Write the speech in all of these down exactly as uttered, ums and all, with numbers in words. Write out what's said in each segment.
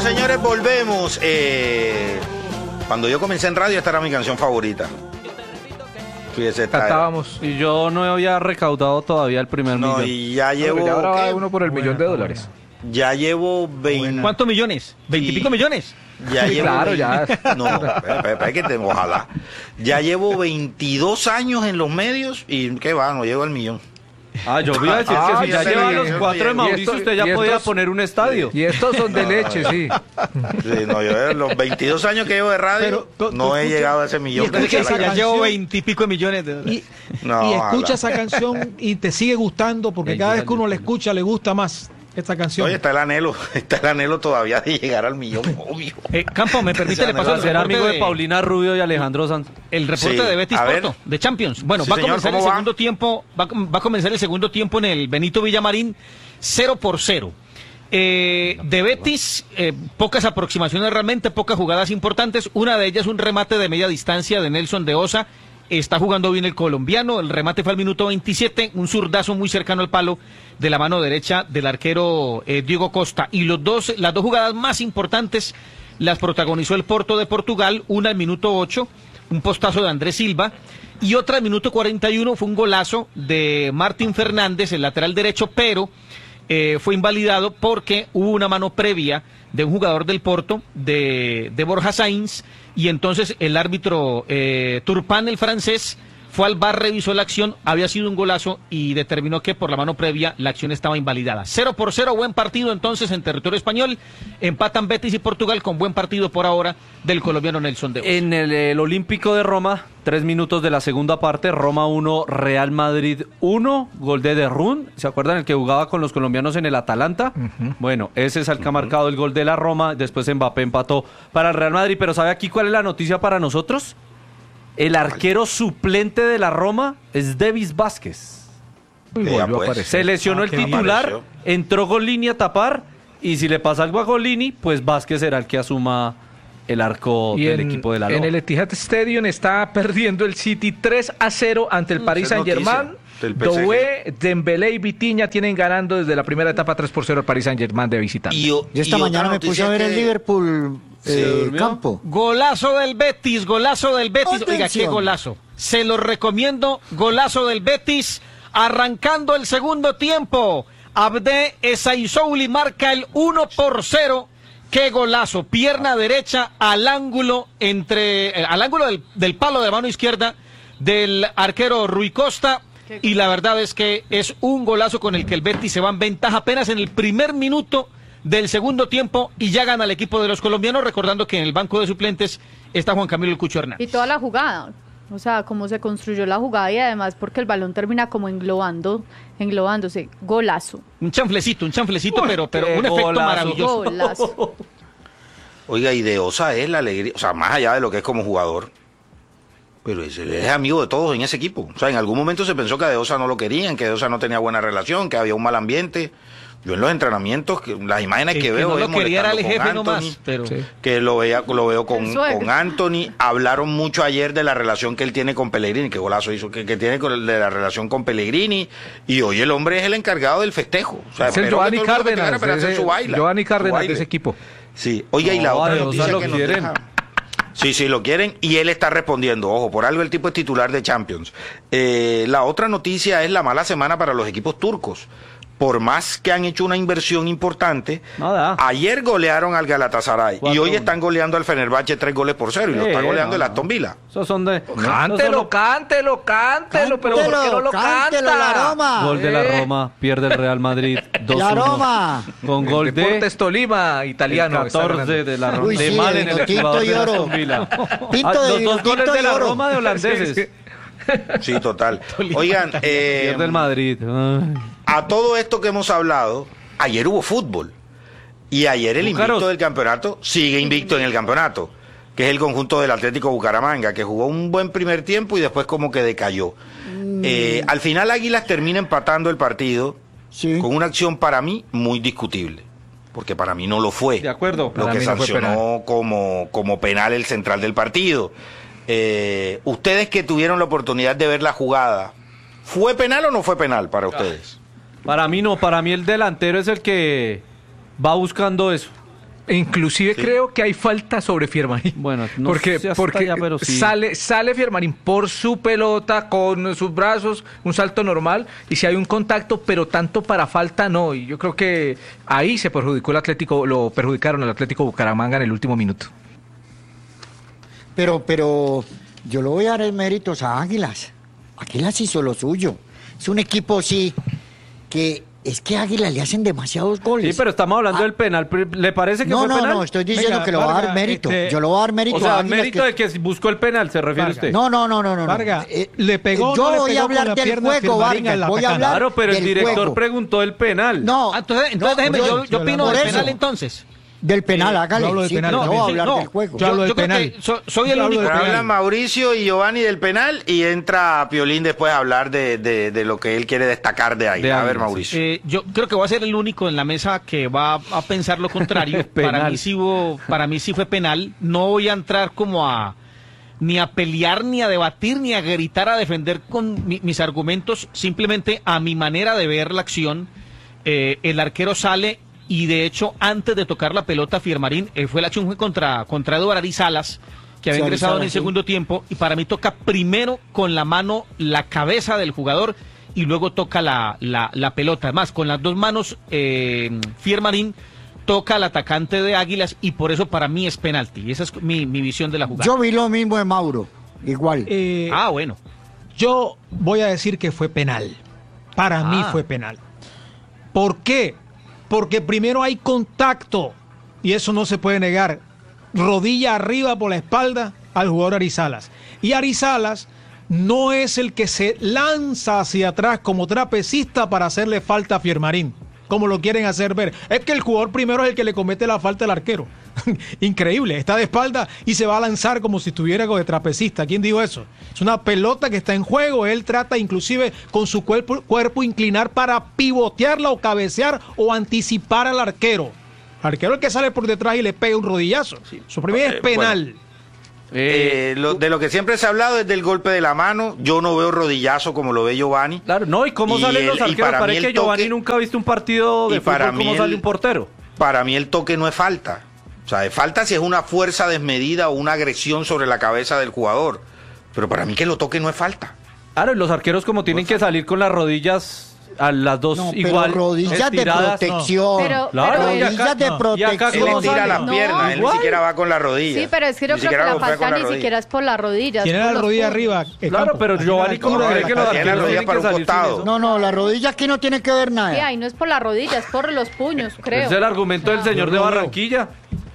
señores, volvemos. Eh, cuando yo comencé en radio, esta era mi canción favorita. Fíjese, cantábamos. Y yo no había recaudado todavía el primer no, millón. Y ya llevo. No, ya ahora va uno por el bueno, millón de dólares. Ya llevo veinte. ¿Cuántos millones? ¿Veintipico millones? Ya sí, llevo claro, veinte... ya. No, espera, espera, que te... ojalá. Ya llevo veintidós años en los medios y qué va, no llego al millón. Ah, yo voy a decir ah, que si ya lleva los cuatro de Mauricio, usted ya podía estos, poner un estadio. Y estos son de leche, sí. Sí, no, yo los veintidós años que llevo de radio, pero, no tú, he tú, llegado a ese millón. Y que ya llevo veintipico de millones de dólares. Y, no, y escucha esa canción y te sigue gustando porque cada vez que uno la escucha le gusta más esta canción. Oye, está el anhelo, está el anhelo todavía de llegar al millón, obvio. Eh, Campo, ¿me permite le paso el ser amigo de... de Paulina Rubio y Alejandro Sanz? El reporte sí, de Betis Porto, de Champions. Bueno, sí, va a comenzar señor, el va? segundo tiempo, va, va a comenzar el segundo tiempo en el Benito Villamarín, cero por cero. Eh, de Betis, eh, pocas aproximaciones realmente, pocas jugadas importantes. Una de ellas un remate de media distancia de Nelson de Osa. Está jugando bien el colombiano, el remate fue al minuto veintisiete, un zurdazo muy cercano al palo de la mano derecha del arquero eh, Diego Costa. Y los dos, las dos jugadas más importantes las protagonizó el Porto de Portugal, una al minuto ocho, un postazo de Andrés Silva, y otra al minuto cuarenta y uno fue un golazo de Martín Fernández, el lateral derecho, pero eh, fue invalidado porque hubo una mano previa de un jugador del Porto, de, de Borja Sainz, y entonces el árbitro eh, Turpin, el francés, fue al V A R, revisó la acción, había sido un golazo y determinó que por la mano previa la acción estaba invalidada. Cero por cero, buen partido entonces en territorio español, empatan Betis y Portugal con buen partido por ahora del colombiano Nelson de Osa. En el, el Olímpico de Roma, tres minutos de la segunda parte, Roma uno, Real Madrid uno, gol de Derrún, ¿se acuerdan el que jugaba con los colombianos en el Atalanta? Uh-huh. Bueno, ese es el que uh-huh. ha marcado el gol de la Roma, después Mbappé empató para el Real Madrid, pero ¿sabe aquí cuál es la noticia para nosotros? El arquero suplente de la Roma es Davis Vázquez. Pues. Se lesionó ah, el titular, apareció. Entró Golini a tapar, y si le pasa algo a Golini, pues Vázquez será el que asuma el arco y del en, equipo de la Roma. En el Etihad Stadium está perdiendo el City tres a cero ante el Paris Saint-Germain. Doué, Dembélé y Vitinha tienen ganando desde la primera etapa tres por cero al Paris Saint-Germain de visitante. Y, y esta y mañana me puse a ver que... el Liverpool eh, sí, campo. Golazo del Betis, golazo del Betis. Atención. Oiga, qué golazo. Se lo recomiendo, golazo del Betis, arrancando el segundo tiempo. Abde Esaizouli marca el uno por cero. Qué golazo, pierna derecha al ángulo entre eh, al ángulo del, del palo de la mano izquierda del arquero Rui Costa. Y la verdad es que es un golazo con el que el Betis se va en ventaja apenas en el primer minuto del segundo tiempo y ya gana el equipo de los colombianos, recordando que en el banco de suplentes está Juan Camilo El Cucho Hernández. Y toda la jugada, o sea, cómo se construyó la jugada y además porque el balón termina como englobando, englobándose, golazo. Un chanflecito, un chanflecito, Uy, pero, pero un golazo. Efecto maravilloso. Golazo. Oiga, y de Osa es la alegría, o sea, más allá de lo que es como jugador. Pero es, es amigo de todos en ese equipo. O sea, en algún momento se pensó que a De Osa no lo querían, que De Osa no tenía buena relación, que había un mal ambiente. Yo en los entrenamientos, que, las imágenes el que, que veo no es lo quería era el jefe Anthony, nomás, pero... sí. que lo, vea, lo veo con, con Anthony. Hablaron mucho ayer de la relación que él tiene con Pellegrini, que golazo hizo, que, que tiene con, de la relación con Pellegrini. Y hoy el hombre es el encargado del festejo. O sea, es el Giovanni Cárdenas, Giovanni Cárdenas de ese equipo. Sí, oiga, no, y la otra noticia lo que nos deja... Sí, sí, lo quieren y él está respondiendo. Ojo, por algo el tipo es titular de Champions. Eh, la otra noticia es la mala semana para los equipos turcos. Por más que han hecho una inversión importante, nada. Ayer golearon al Galatasaray y hoy están goleando al Fenerbahce tres goles por cero y sí, lo está goleando no, el Aston Villa. Esos son de... Cántelo, no, cántelo, cántelo, pero ¿por qué no lo cántelo, canta? La Roma. Gol de la Roma, pierde el Real Madrid dos uno. La Roma. Con gol de... Deportes Tolima, italiano. catorce de la Roma. Uy, de sí, mal en el tinto y oro. Pinto ah, los dos goles de la Roma de holandeses. Sí, total. Oigan, eh, pierde el Madrid. Ay. A todo esto que hemos hablado, ayer hubo fútbol. Y ayer el invicto Bucaros. del campeonato sigue invicto en el campeonato, que es el conjunto del Atlético Bucaramanga, que jugó un buen primer tiempo y después como que decayó. Mm. Eh, al final Águilas termina empatando el partido sí. con una acción para mí muy discutible. Porque para mí no lo fue. De acuerdo. Lo que sancionó no como, como penal el central del partido. Eh, ustedes que tuvieron la oportunidad de ver la jugada, ¿fue penal o no fue penal para ustedes? Para mí no, para mí el delantero es el que va buscando eso. Inclusive sí. creo que hay falta sobre Fiermarín. Bueno, no porque, sé porque allá, pero sí. sale, sale Fiermarín por su pelota, con sus brazos, un salto normal, y si hay un contacto, pero tanto para falta no. Y yo creo que ahí se perjudicó el Atlético, lo perjudicaron al Atlético Bucaramanga en el último minuto. Pero, pero yo le voy a dar el méritos a Águilas. Águilas hizo lo suyo. Es un equipo, sí, que es que a Águilas le hacen demasiados goles. Sí, pero estamos hablando ah. del penal. ¿Le parece que no, fue no, penal? No, no, estoy diciendo Venga, que le voy a dar mérito. Este... Yo le voy a dar mérito o sea, a Águilas. mérito que... de que buscó el penal, ¿se refiere Vargas. usted? No, no, no, no, no. Vargas, eh, le pegó, yo no le voy pegó a hablar del juego, Vargas. Voy a hablar Claro, pero el director juego. preguntó el penal. No, ah, entonces, entonces déjeme, yo, yo, yo opino del penal entonces. Del penal, eh, hágale. Yo, sí, penal, no, no, voy a hablar no, del juego. Yo hablo del yo creo penal. que so, soy el único. Hablan Mauricio y Giovanni del penal y entra Piolín después a hablar de, de, de lo que él quiere destacar de ahí. De a ver, Mauricio. Eh, yo creo que voy a ser el único en la mesa que va a pensar lo contrario. para, mí sí hubo, para mí sí fue penal. No voy a entrar como a ni a pelear, ni a debatir, ni a gritar, a defender con mi, mis argumentos. Simplemente a mi manera de ver la acción, eh, el arquero sale. Y de hecho, antes de tocar la pelota, Fiermarín, eh, fue la acción fue contra, contra Eduardo Arizalas, que había sí, ingresado Arizalas, en el sí. segundo tiempo, y para mí toca primero con la mano la cabeza del jugador y luego toca la, la, la pelota. Además, con las dos manos, eh, Fiermarín toca al atacante de Águilas y por eso para mí es penalti. Y esa es mi, mi visión de la jugada. Yo vi lo mismo de Mauro, igual. Eh, ah, bueno. Yo voy a decir que fue penal. Para ah. mí fue penal. ¿Por qué? Porque primero hay contacto, y eso no se puede negar, rodilla arriba por la espalda al jugador Arizalas. Y Arizalas no es el que se lanza hacia atrás como trapecista para hacerle falta a Fiermarín, como lo quieren hacer ver. Es que el jugador primero es el que le comete la falta al arquero. Increíble, está de espalda y se va a lanzar como si estuviera de trapecista. ¿Quién dijo eso? Es una pelota que está en juego, él trata inclusive con su cuerpo, cuerpo inclinar para pivotearla o cabecear o anticipar al arquero. El arquero es el que sale por detrás y le pega un rodillazo. Sí. Su primer eh, es penal. Bueno. Eh, lo, de lo que siempre se ha hablado es del golpe de la mano. Yo no veo rodillazo como lo ve Giovanni. Claro, no, ¿y cómo y salen el, los arqueros? Parece que toque, Giovanni nunca ha visto un partido de fútbol como el, sale un portero. Para mí el toque no es falta. O sea, de falta si es una fuerza desmedida o una agresión sobre la cabeza del jugador. Pero para mí que lo toque no es falta. Claro, y los arqueros como tienen no que salir con las rodillas a las dos no, igual rodillas estiradas, de protección. No. Pero, claro, pero, rodillas acá, de protección. Y acá él tira las piernas, no, él ni siquiera va con la rodilla. Sí, pero es que yo creo que la falta ni siquiera es por las rodillas. Tiene la rodilla arriba. Claro, pero Giovanni como cree que los arqueros tienen que salir sin eso. No, no, la rodilla aquí no tiene que ver nada. Sí, ahí no es por las rodillas, es por los puños, creo. Es el argumento del señor de Barranquilla.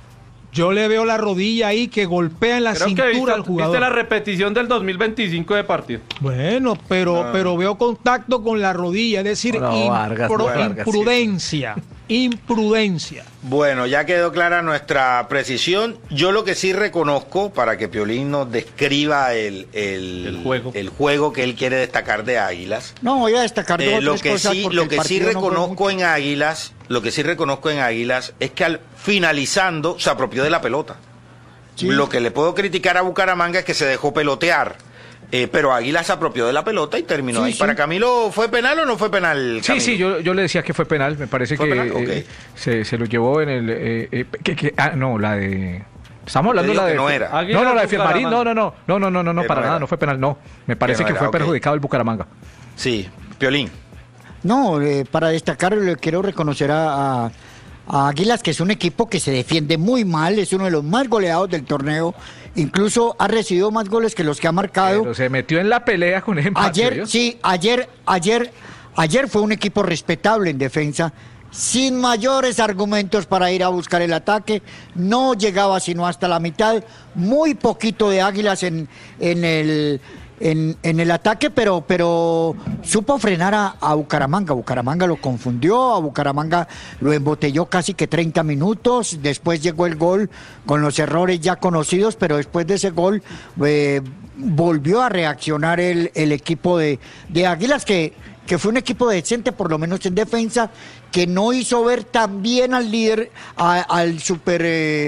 Yo le veo la rodilla ahí que golpea en la Creo cintura viste, al jugador. Viste la repetición del dos mil veinticinco de partido. Bueno, pero, no. pero veo contacto con la rodilla, es decir, no, Vargas, impro, Vargas, imprudencia, sí. imprudencia. Bueno, ya quedó clara nuestra precisión. Yo lo que sí reconozco, para que Piolín nos describa el, el, el, juego. el juego que él quiere destacar de Águilas. No, voy a destacar eh, dos lo tres que cosas sí, Lo que sí reconozco en Águilas, lo que sí reconozco en Águilas es que al finalizando se apropió de la pelota. Sí. Lo que le puedo criticar a Bucaramanga es que se dejó pelotear. Eh, pero Águilas se apropió de la pelota y terminó sí, ahí. Sí. ¿Para Camilo fue penal o no fue penal, Camilo? Sí, sí, yo, yo le decía que fue penal. Me parece que okay. eh, se, se lo llevó en el... Eh, eh, que, que, ah, no, la de... Estamos hablando de la de... No, era. no, no, la de Fiermarín. No, no, no, no, no, no, no, no para no nada, no fue penal, no. Me parece que, no que fue okay. perjudicado el Bucaramanga. Sí, Piolín. No, eh, para destacar, le quiero reconocer a, a, a Águilas, que es un equipo que se defiende muy mal, es uno de los más goleados del torneo. Incluso ha recibido más goles que los que ha marcado. Pero se metió en la pelea con el empate. Ayer, sí, ayer, ayer, ayer fue un equipo respetable en defensa, sin mayores argumentos para ir a buscar el ataque. No llegaba sino hasta la mitad. Muy poquito de Águilas en, en el en, en el ataque, pero, pero supo frenar a, a Bucaramanga. Bucaramanga lo confundió, a Bucaramanga lo embotelló casi que treinta minutos. Después llegó el gol con los errores ya conocidos, pero después de ese gol eh, volvió a reaccionar el, el equipo de, de Águilas, que, que fue un equipo decente, por lo menos en defensa, que no hizo ver tan bien al líder, a, al super... Eh,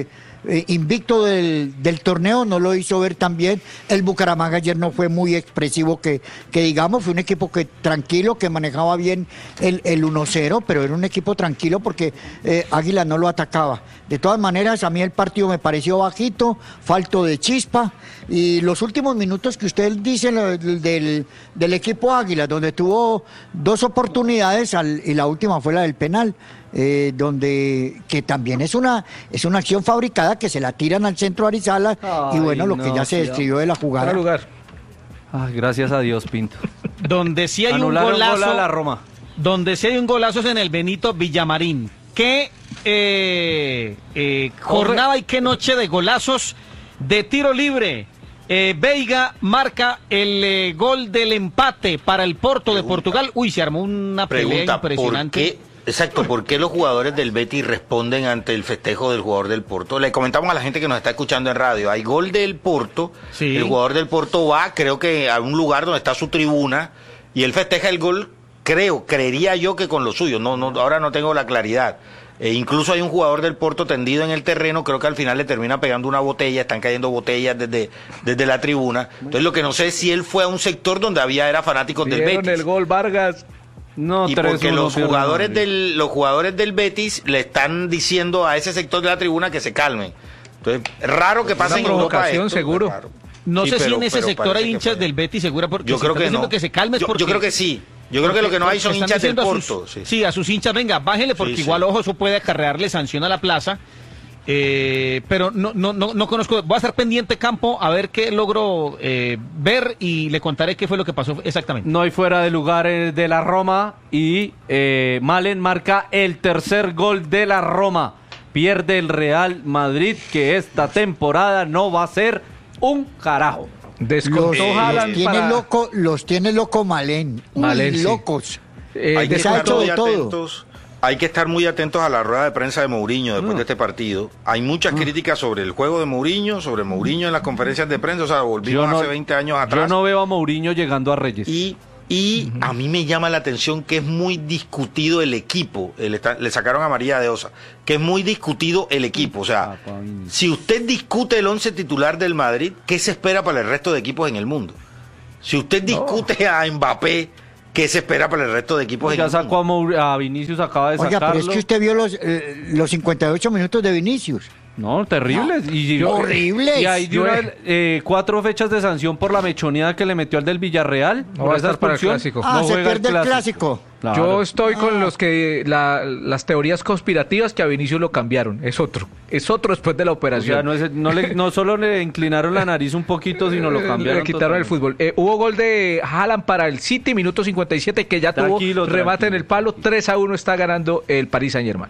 eh, invicto del, del torneo, no lo hizo ver tan bien. El Bucaramanga ayer no fue muy expresivo, que, que digamos, fue un equipo que tranquilo, que manejaba bien el, el uno cero, pero era un equipo tranquilo porque eh, Águila no lo atacaba. De todas maneras, a mí el partido me pareció bajito, falto de chispa, y los últimos minutos que usted dice del, del equipo Águila, donde tuvo dos oportunidades al, y la última fue la del penal, eh, donde que también es una es una acción fabricada, que se la tiran al centro Arizala. Ay, y bueno, lo no, que ya se describió de la jugada. Lugar. Ay, gracias a Dios, Pinto. Donde sí hay Anularon un golazo, gol a la Roma. Donde sí hay un golazo es en el Benito Villamarín. Qué eh, eh, jornada y qué noche de golazos de tiro libre. Eh, Veiga marca el eh, gol del empate para el Porto Pregunta. de Portugal. Uy, se armó una pelea Pregunta, impresionante. ¿por qué, exacto, ¿por qué los jugadores del Betis responden ante el festejo del jugador del Porto? Le comentamos a la gente que nos está escuchando en radio. Hay gol del Porto, sí. El jugador del Porto va, creo que a un lugar donde está su tribuna, y él festeja el gol, creo, creería yo que con lo suyo. No, no, ahora no tengo la claridad. E incluso hay un jugador del Porto tendido en el terreno, creo que al final le termina pegando una botella, están cayendo botellas desde, desde la tribuna. Entonces lo que no sé es si él fue a un sector donde había era fanáticos del Betis. el gol Vargas. No, y porque los jugadores del los jugadores del Betis le están diciendo a ese sector de la tribuna que se calmen. Entonces, raro que pase en Europa esto, seguro. No sí, sé pero, si en ese sector hay hinchas fue. del Betis, segura, porque yo creo que no. que se calme yo, porque yo creo que sí. Yo creo que lo que no hay son hinchas del Porto. A sus, sí. sí, a sus hinchas, venga, bájenle, porque sí, igual, sí. ojo, eso puede acarrearle sanción a la plaza. Eh, pero no, no, no, no conozco, voy a estar pendiente, Campo, a ver qué logro eh, ver y le contaré qué fue lo que pasó exactamente. No hay fuera de lugar eh, de la Roma y eh, Malen marca el tercer gol de la Roma. Pierde el Real Madrid, que esta temporada no va a ser un carajo. Los, eh, los, tiene para... loco, los tiene loco Malen, Malen sí. locos. Eh, hay, que estar muy atentos, hay que estar muy atentos a la rueda de prensa de Mourinho después mm. de este partido. Hay muchas mm. críticas sobre el juego de Mourinho, sobre Mourinho en las conferencias de prensa, o sea, volvimos no, hace veinte años atrás. Yo no veo a Mourinho llegando a Reyes. Y Y uh-huh. a mí me llama la atención que es muy discutido el equipo. El, le sacaron a María de Osa. Que es muy discutido el equipo. O sea, si usted discute el once titular del Madrid, ¿qué se espera para el resto de equipos en el mundo? Si usted discute no. a Mbappé, ¿qué se espera para el resto de equipos ya en el sacó mundo? A, a Vinicius, acaba de Oiga, sacarlo. Pero es que usted vio los, eh, los cincuenta y ocho minutos de Vinicius. No, terribles. No, y, horribles. Y hay una, eh, cuatro fechas de sanción por la mechoneada que le metió al del Villarreal. No va a estar para el clásico. Ah, no se pierde el clásico. clásico. Claro. Yo estoy ah. con los que la, las teorías conspirativas que a Vinicius lo cambiaron. Es otro. Es otro después de la operación. O sea, no, es, no, le, no solo le inclinaron la nariz un poquito, sino lo cambiaron. Le quitaron el fútbol. Eh, hubo gol de Haaland para el City, minuto cincuenta y siete, que ya tranquilo, tuvo remate tranquilo. en el palo. tres a uno está ganando el Paris Saint-Germain.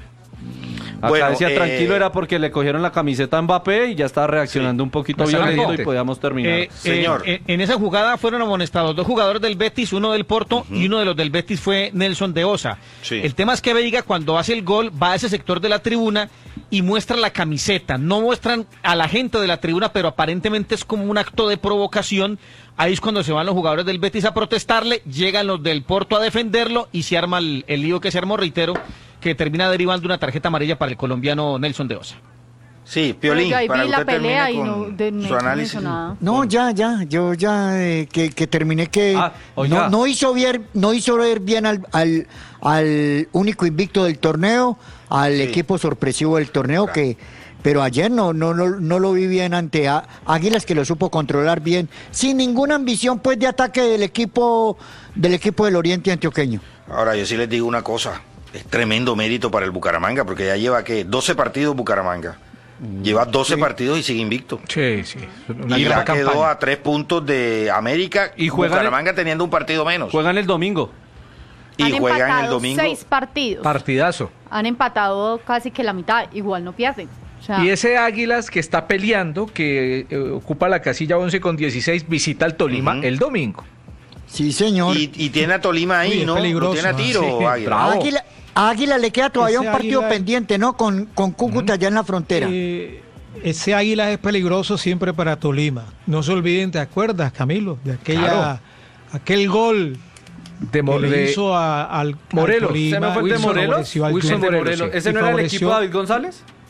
Acá bueno, decía eh, tranquilo, era porque le cogieron la camiseta a Mbappé y ya estaba reaccionando sí, un poquito violento y podíamos terminar. Eh, Señor. Eh, en esa jugada fueron amonestados dos jugadores del Betis, uno del Porto uh-huh. y uno de los del Betis fue Nelson de Osa. Sí. El tema es que Veiga cuando hace el gol va a ese sector de la tribuna y muestra la camiseta. No muestran a la gente de la tribuna, pero aparentemente es como un acto de provocación. Ahí es cuando se van los jugadores del Betis a protestarle, llegan los del Porto a defenderlo y se arma el, el lío que se armó, reitero, que termina derivando una tarjeta amarilla para el colombiano Nelson de Osa. Sí, Piolín, yo ahí para vi que la usted pelea y con no, de, no su análisis. nada. No, ya, ya, yo ya eh, que, que terminé que ah, no, no hizo bien, no hizo ver bien al, al, al único invicto del torneo, al sí. equipo sorpresivo del torneo, claro. que pero ayer no, no, no, no lo vi bien ante a, Águilas, que lo supo controlar bien, sin ninguna ambición pues de ataque del equipo del equipo del Oriente Antioqueño. Ahora yo sí les digo una cosa. Es tremendo mérito para el Bucaramanga, porque ya lleva, ¿qué? doce partidos Bucaramanga. Lleva doce sí. partidos y sigue invicto. Sí, sí. Una y ya quedó campaña. a tres puntos de América y Bucaramanga el, teniendo un partido menos. Juegan el domingo. Y Han juegan el domingo. seis partidos. Partidazo. Han empatado casi que la mitad, igual no pierden. O sea, y ese Águilas que está peleando, que eh, ocupa la casilla once con dieciséis, visita al Tolima uh-huh. el domingo. Sí, señor. Y, y tiene a Tolima ahí, Uy, ¿no? Lo tiene a tiro, sí, Águila. Águila. A Águila le queda todavía ese un partido Águila... pendiente, ¿no? Con, con Cúcuta uh-huh. allá en la frontera. Eh, ese Águila es peligroso siempre para Tolima. No se olviden, ¿te acuerdas, Camilo? De aquella, claro. aquel gol de Mo- que le de... hizo a, al Morelos. Tolima. ¿Se me fue de Morelos? Wilson Morelos. Sí. ¿Ese no era el equipo de David González?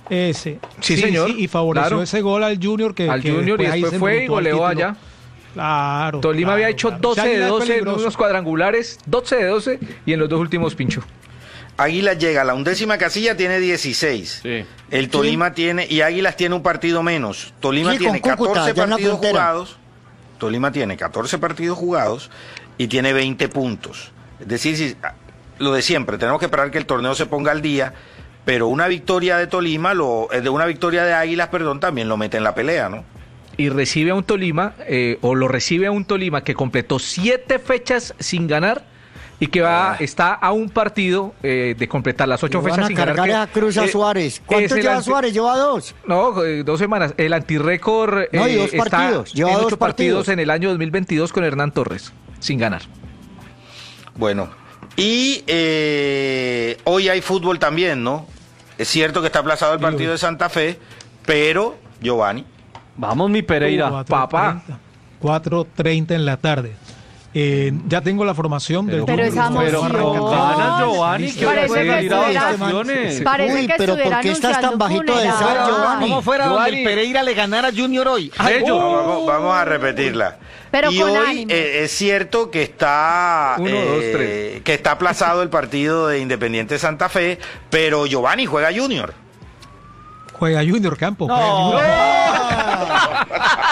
Ese. Sí, sí señor. Sí, y favoreció claro. ese gol al Junior que al que Junior y después fue y goleó allá. Claro. Tolima claro, había hecho claro. doce de doce en peligroso. unos cuadrangulares, doce de doce y en los dos últimos pinchó. Águilas llega a la undécima casilla, tiene dieciséis. Sí. El Tolima sí. tiene, y Águilas tiene un partido menos. Tolima Sí, tiene con Cúcuta, catorce ya en la partidos frontera. jugados. Tolima tiene catorce partidos jugados y tiene veinte puntos. Es decir, si, lo de siempre, tenemos que esperar que el torneo se ponga al día, pero una victoria de Tolima, lo, de una victoria de Águilas, perdón, también lo mete en la pelea, ¿no? Y recibe a un Tolima, eh, o lo recibe a un Tolima que completó siete fechas sin ganar y que va está a un partido eh, de completar las ocho Le fechas van a sin cargar ganar. a Cruz a eh, Suárez. ¿Cuánto es el lleva anti- Suárez? Lleva dos. No, eh, dos semanas. El antirrécord eh, No, y dos está partidos, lleva en dos ocho partidos partidos. en el año dos mil veintidós con Hernán Torres, sin ganar. Bueno, y eh, hoy hay fútbol también, ¿no? Es cierto que está aplazado el partido de Santa Fe, pero, Giovanni. Vamos, mi Pereira. cuatro papá. treinta. cuatro treinta en la tarde. Eh, ya tengo la formación del Pero esa Pero emoción. con ganas, Giovanni, que Parece puede que ir a estuviera- vacaciones. Parece Uy, que pero ¿por estuviera qué estás tan anunciando bajito de funeral. sal, Giovanni? ¿Cómo fuera donde Giovanni. el Pereira le ganara a Junior hoy? Ay, Ellos. No, vamos, vamos a repetirla. Pero y con hoy ánimo. eh, es cierto que está Uno, eh, dos, tres. que está aplazado el partido de Independiente Santa Fe, pero Giovanni juega Junior. Juega Junior Campos. No. juega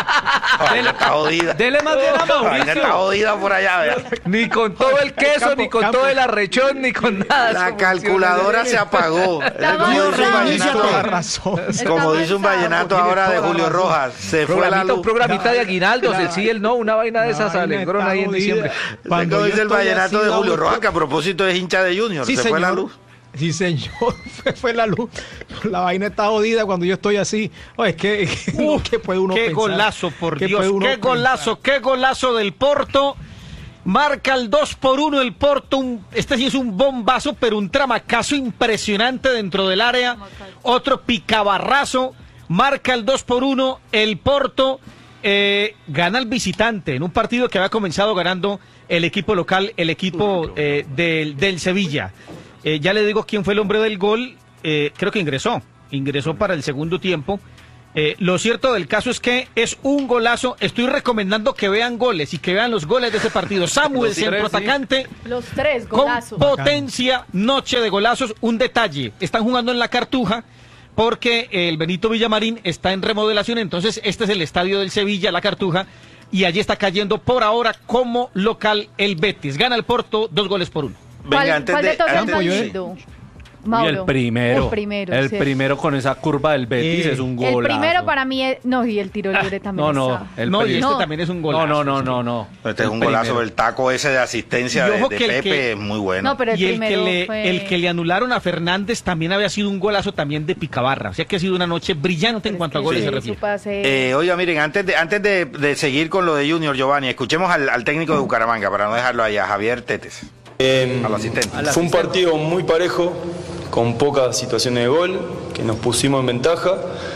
La vaina está jodida. Dele más bien a La vaina está Mauricio. jodida por allá, vea. Ni con todo el queso, Campo, ni con campo. todo el arrechón, ni con nada. La Eso calculadora funciona. se apagó. Estamos Como dice un bravos. vallenato, Toda la razón. como dice un vallenato ahora de Julio Rojas, se fue la Programita, un luz. programita de aguinaldos, La- el sí, el no, una vaina de La esas vaina alegrón está ahí en jodida. diciembre. Cuando Como yo dice el estoy vallenato así, de Julio dando- Rojas, que a propósito es hincha de Junior, Sí, se fue la señor. luz. Sí, señor, fue, fue la luz. La vaina está jodida cuando yo estoy así. Oh, es que, ¿qué puede uno Qué pensar? golazo, por ¿Qué Dios. puede uno Qué golazo, qué golazo del Porto. Marca el dos por uno el Porto. Un- este sí es un bombazo, pero un tramacazo impresionante dentro del área. Otro picabarrazo. Marca el dos por uno el Porto. Eh, gana el visitante en un partido que había comenzado ganando el equipo local, el equipo eh, del, del Sevilla. Eh, ya le digo quién fue el hombre del gol. Eh, creo que ingresó. Ingresó para el segundo tiempo. Eh, lo cierto del caso es que es un golazo. Estoy recomendando que vean goles y que vean los goles de ese partido. Samuel, Los tres, centroatacante, Los tres con golazos. potencia, noche de golazos. Un detalle, están jugando en la Cartuja porque el Benito Villamarín está en remodelación, entonces este es el estadio del Sevilla, la Cartuja, y allí está cayendo por ahora como local el Betis. Gana el Porto, dos goles por uno. ¿Cuál, Venga, antes cuál de de, todos es antes- más sí. lindo? Y Mauro. el primero. El primero, El sí. primero con esa curva del Betis Eh, es un El golazo. primero para mí es... No, y el tiro libre también No, no. está. El no, y pri- este No. también es un no, golazo. no, no, no, no. Este es El un golazo, primero. el taco ese de asistencia Y de, ojo de que el Pepe que- es muy bueno. No, pero el Y el que, primero le, fue... el que le anularon a Fernández también había sido un golazo también de Picabarra. O sea que ha sido una noche brillante en Pero es cuanto a que goles sí, se su refiere. pase- Eh, oiga, miren, antes de antes de, de seguir con lo de Junior, Giovanni, escuchemos al, al técnico de Bucaramanga, para no dejarlo allá, Javier Tetes, Eh, al asistente. fue un partido muy parejo, con pocas situaciones de gol, que nos pusimos en ventaja,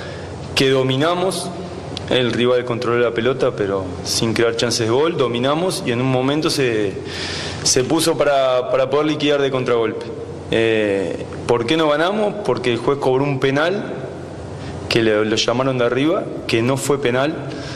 que dominamos. El rival controló la pelota, pero sin crear chances de gol, dominamos y en un momento se, se puso para, para poder liquidar de contragolpe. Eh, ¿Por qué no ganamos? Porque el juez cobró un penal, que le- lo llamaron de arriba, que no fue penal.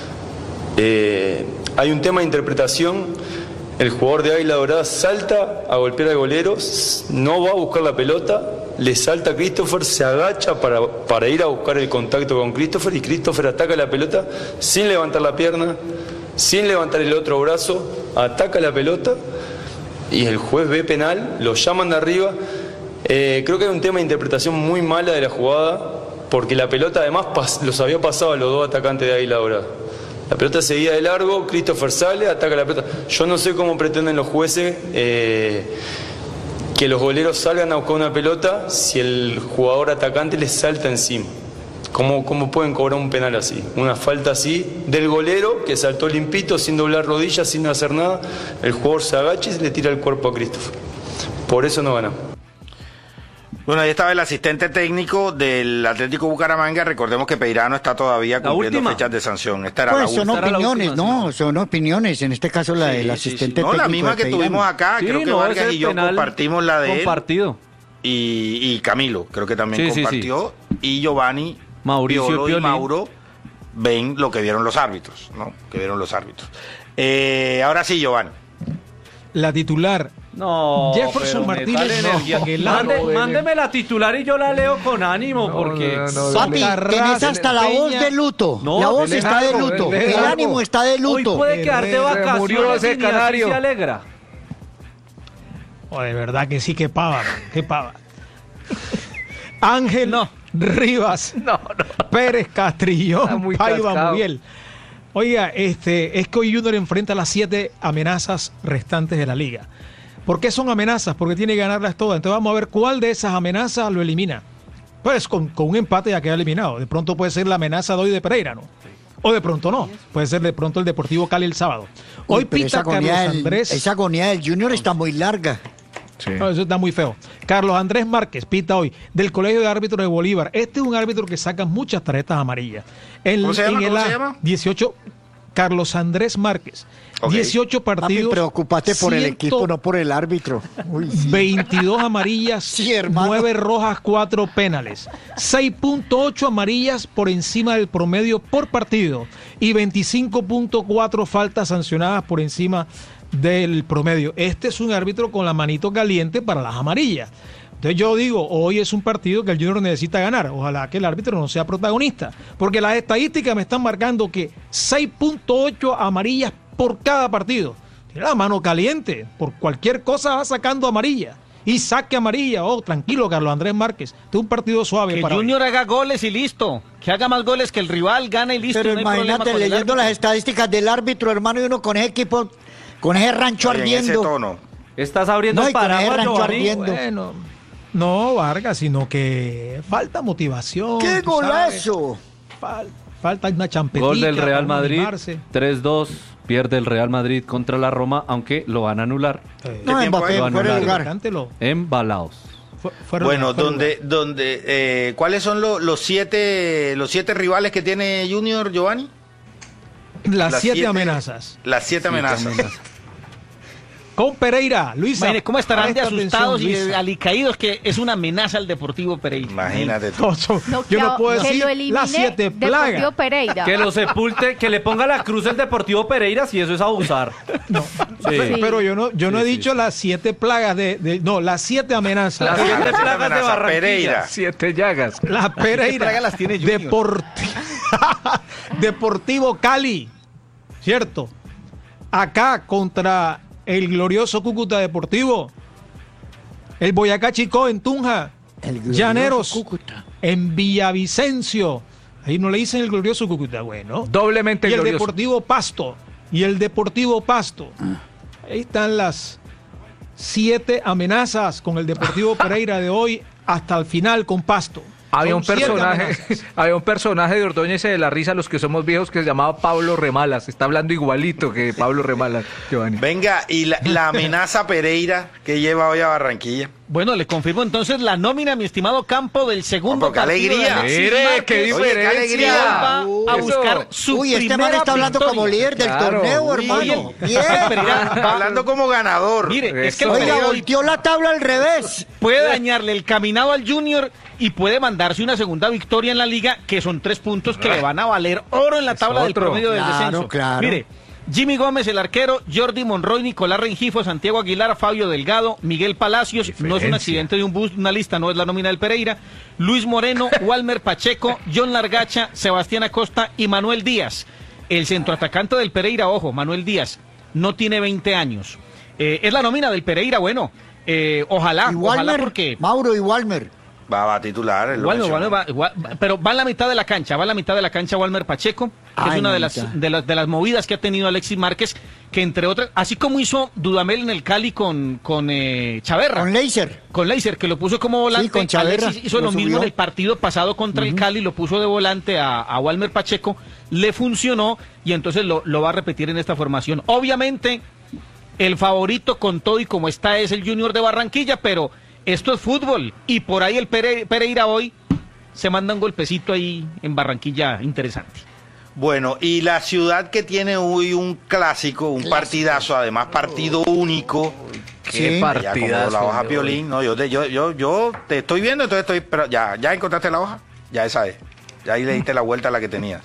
Eh, hay un tema de interpretación. El jugador de Águila Dorada salta a golpear al golero, s- no va a buscar la pelota, le salta a Christopher, se agacha para, para ir a buscar el contacto con Christopher y Christopher ataca la pelota sin levantar la pierna, sin levantar el otro brazo, ataca la pelota y el juez ve penal, lo llaman de arriba. Eh, creo que hay un tema de interpretación muy mala de la jugada, porque la pelota además pas- los había pasado a los dos atacantes de Águila Dorada. La pelota seguía de largo, Christopher sale, ataca la pelota. Yo no sé cómo pretenden los jueces eh, que los goleros salgan a buscar una pelota si el jugador atacante les salta encima. ¿Cómo, cómo pueden cobrar un penal así? Una falta así del golero que saltó limpito, sin doblar rodillas, sin hacer nada. El jugador se agacha y le tira el cuerpo a Christopher. Por eso no ganamos. Bueno, ahí estaba el asistente técnico del Atlético Bucaramanga. Recordemos que Peirano está todavía La cumpliendo última. fechas de sanción. Esta era Pues la son última. Era la opiniones, última, no, son opiniones. En este caso la Sí, del sí, asistente sí. No, la técnico misma de que Peirano. tuvimos acá. Sí, creo que no, Vargas ese y yo penal compartimos la de él. Compartido. Y, y Camilo, creo que también Sí, sí, compartió. y Giovanni, Mauricio Piolo y y Mauro ven lo que vieron los árbitros, ¿no? Que vieron los árbitros. Eh, ahora sí, Giovanni. La titular. No, Jefferson Martínez. No, Mande, mándeme la titular y yo la leo con ánimo, no, porque... No, no, no, Papi, tenés hasta la voz de luto. No, la voz está de luto. El ánimo está de luto. Hoy puede quedar de vacaciones y canario. Se alegra. Oh, de verdad que sí, que pava, que pava. Ángel no. Rivas, no, no. Pérez Castrillón, Paiva Muriel. Oiga, este, es que hoy Junior enfrenta las siete amenazas restantes de la liga. ¿Por qué son amenazas? Porque tiene que ganarlas todas. Entonces vamos a ver cuál de esas amenazas lo elimina. Pues con, con un empate ya queda eliminado. De pronto puede ser la amenaza de hoy de Pereira, ¿no? O de pronto no. Puede ser de pronto el Deportivo Cali el sábado. Hoy Uy, pita Carlos del, Andrés. Esa agonía del Junior está muy larga. Sí. No, eso está muy feo. Carlos Andrés Márquez pita hoy del Colegio de Árbitros de Bolívar. Este es un árbitro que saca muchas tarjetas amarillas. El, ¿Cómo se llama? En ¿Cómo el se llama? dieciocho, Carlos Andrés Márquez. Okay. dieciocho partidos. Papi, preocúpate por el equipo, no por el árbitro. Uy, sí. veintidós amarillas, sí, nueve rojas, cuatro penales. seis punto ocho amarillas por encima del promedio por partido y veinticinco punto cuatro faltas sancionadas por encima del promedio. Este es un árbitro con la manito caliente para las amarillas. Entonces yo digo, hoy es un partido que el Junior necesita ganar. Ojalá que el árbitro no sea protagonista, porque las estadísticas me están marcando que seis punto ocho amarillas por cada partido. Tiene la mano caliente, por cualquier cosa va sacando amarilla. Y saque amarilla. Oh, tranquilo, Carlos Andrés Márquez. Este es un partido suave. Que para Junior hoy. haga goles y listo. Que haga más goles que el rival, gane y listo. Pero no imagínate leyendo las estadísticas del árbitro, hermano, y uno con ese equipo, con ese rancho Oye, ardiendo. En ese tono. Estás abriendo no, el paraguas, Giovanni. Bueno, no, Vargas, sino que falta motivación. ¡Qué golazo! Fal, falta una champetita. Gol del Real Madrid, tres dos, pierde el Real Madrid contra la Roma, aunque lo van a anular. Eh, no, Mbappé, fuera de lugar. Embalados. Fuera, bueno, fuera donde, donde, eh, ¿cuáles son los, los siete, los siete rivales que tiene Junior, Giovanni? Las, las siete, siete amenazas. Las siete, siete amenazas. amenazas. Con Pereira, Luisa. Imagínate cómo estarán de asustados y de alicaídos, que es una amenaza al Deportivo Pereira. Imagínate tú. No, so, no, yo no puedo decir las siete plagas. Pereira. Que lo sepulte, que le ponga la cruz el Deportivo Pereira, si eso es abusar. No, sí. Pero yo no, yo no sí, he dicho sí, las siete plagas de, de, no, las siete amenazas. Las siete plagas de Barranquilla. Pereira. Siete llagas. La Pereira. plagas las tiene Deporti Deportivo Cali, ¿cierto? Acá contra el glorioso Cúcuta Deportivo, el Boyacá Chicó en Tunja, el Llaneros Cúcuta en Villavicencio, ahí no le dicen el glorioso Cúcuta, bueno, doblemente y el glorioso. Deportivo Pasto, y el Deportivo Pasto, ahí están las siete amenazas con el Deportivo Pereira de hoy hasta el final con Pasto. Había un personaje, había un personaje de Ordóñez de la risa, los que somos viejos, que se llamaba Pablo Remalas. Está hablando igualito que Pablo Remalas, Giovanni. Venga, y la, la amenaza Pereira que lleva hoy a Barranquilla. Bueno, le confirmo entonces la nómina, mi estimado Campo, del segundo oh, qué alegría. Mire, qué diferencia. Oye, qué alegría. Va a buscar su Uy, este man está hablando victoria. como líder del claro. torneo, hermano. Bien. Va hablando como ganador. Mire, es que el Oiga, volteó la tabla al revés. Puede dañarle el caminado al Junior y puede mandarse una segunda victoria en la liga, que son tres puntos que le van a valer oro en la tabla del promedio del claro, descenso. Claro. Mire, Jimmy Gómez, el arquero, Jordi Monroy, Nicolás Rengifo, Santiago Aguilar, Fabio Delgado, Miguel Palacios, diferencia. No es un accidente de un bus, una lista, no es la nómina del Pereira, Luis Moreno, Walmer Pacheco, John Largacha, Sebastián Acosta y Manuel Díaz. El centroatacante del Pereira, ojo, Manuel Díaz, no tiene veinte años. Eh, es la nómina del Pereira, bueno, eh, ojalá, y Walmer, ojalá porque... Mauro y Walmer. Va, va a titular. Walmer, Walmer va, va, pero va en la mitad de la cancha, va en la mitad de la cancha Walmer Pacheco, que Ay, es una de las, de, las, de las movidas que ha tenido Alexis Márquez, que entre otras, así como hizo Dudamel en el Cali con, con eh, Chaverra. Con Leiser. Con Leiser, que lo puso como volante. Sí, con Chaverra. Alexis hizo lo, lo mismo en el partido pasado contra uh-huh. el Cali, lo puso de volante a, a Walmer Pacheco, le funcionó y entonces lo, lo va a repetir en esta formación. Obviamente, el favorito con todo y como está es el Junior de Barranquilla, pero... esto es fútbol y por ahí el Pere, Pereira hoy se manda un golpecito ahí en Barranquilla interesante. Bueno, y la ciudad que tiene hoy un clásico, un clásico. partidazo, además partido único. Qué sí, partidazo. La hoja Piolín, no, yo, te, yo, yo, yo te estoy viendo, entonces estoy, pero ya, ya encontraste la hoja. Ya esa es. Ya ahí le diste la vuelta a la que tenías.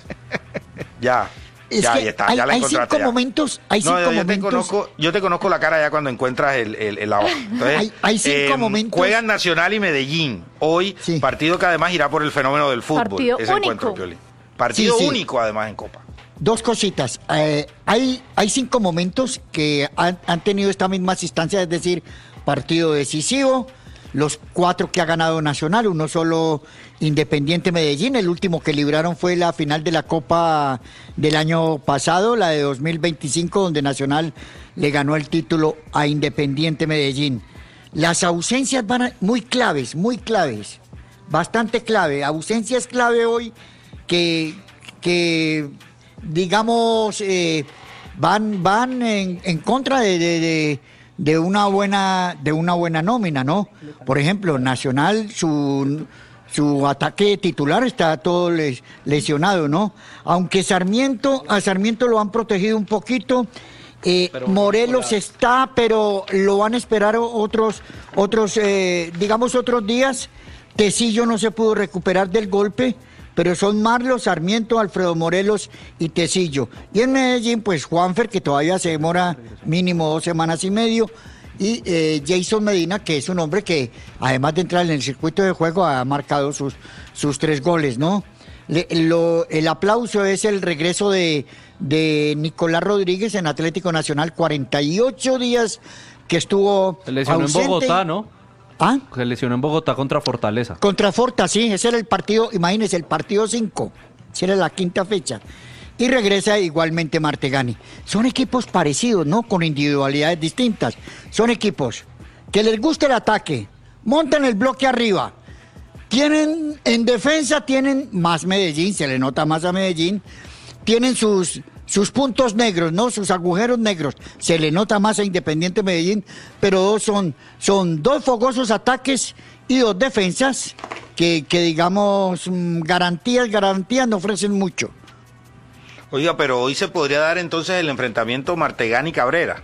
Ya. Es ya, que ahí está, hay, ya la hay encontraste. cinco ya. momentos, hay No, cinco yo, yo momentos. te conozco, yo te conozco la cara ya cuando encuentras el, el, el la hoja. Entonces, hay, hay cinco eh, momentos. Juegan Nacional y Medellín. Hoy, Sí. partido que además irá por el fenómeno del fútbol. Partido ese único. encuentro, Piolín. Partido Sí, sí. único además en Copa. Dos cositas. Eh, hay, hay cinco momentos que han, han tenido esta misma asistencia, es decir, partido decisivo, los cuatro que ha ganado Nacional, uno solo Independiente Medellín, el último que libraron fue la final de la Copa del año pasado, la de dos mil veinticinco, donde Nacional le ganó el título a Independiente Medellín. Las ausencias van a- muy claves, muy claves, bastante clave. Ausencia es clave hoy que, que digamos, eh, van, van en, en contra de, de, de, de una buena, de una buena nómina, ¿no? Por ejemplo, Nacional, su, su ataque titular está todo les- lesionado, ¿no? Aunque Sarmiento, a Sarmiento lo han protegido un poquito. Eh, Morelos está, pero lo van a esperar otros, otros, eh, digamos, otros días. Tecillo no se pudo recuperar del golpe, pero son Marlos, Sarmiento, Alfredo Morelos y Tecillo. Y en Medellín, pues Juanfer, que todavía se demora mínimo dos semanas y medio, y eh, Jason Medina, que es un hombre que, además de entrar en el circuito de juego, ha marcado sus, sus tres goles, ¿no? Le- lo- el aplauso es el regreso de, de Nicolás Rodríguez en Atlético Nacional, cuarenta y ocho días que estuvo Se lesionó ausente. en Bogotá, ¿no? ¿Ah? Se lesionó en Bogotá contra Fortaleza. Contra Forta, sí, ese era el partido, imagínense, el partido cinco, esa era la quinta fecha. Y regresa igualmente Martegani. Son equipos parecidos, ¿no? Con individualidades distintas. Son equipos que les gusta el ataque, montan el bloque arriba. Tienen, en defensa tienen más Medellín, se le nota más a Medellín. Tienen sus, sus puntos negros, ¿no? Sus agujeros negros. Se le nota más a Independiente Medellín, pero dos son, son dos fogosos ataques y dos defensas que, que digamos, mm, garantías, garantías no ofrecen mucho. Oiga, pero hoy se podría dar entonces el enfrentamiento Martegani-Cabrera.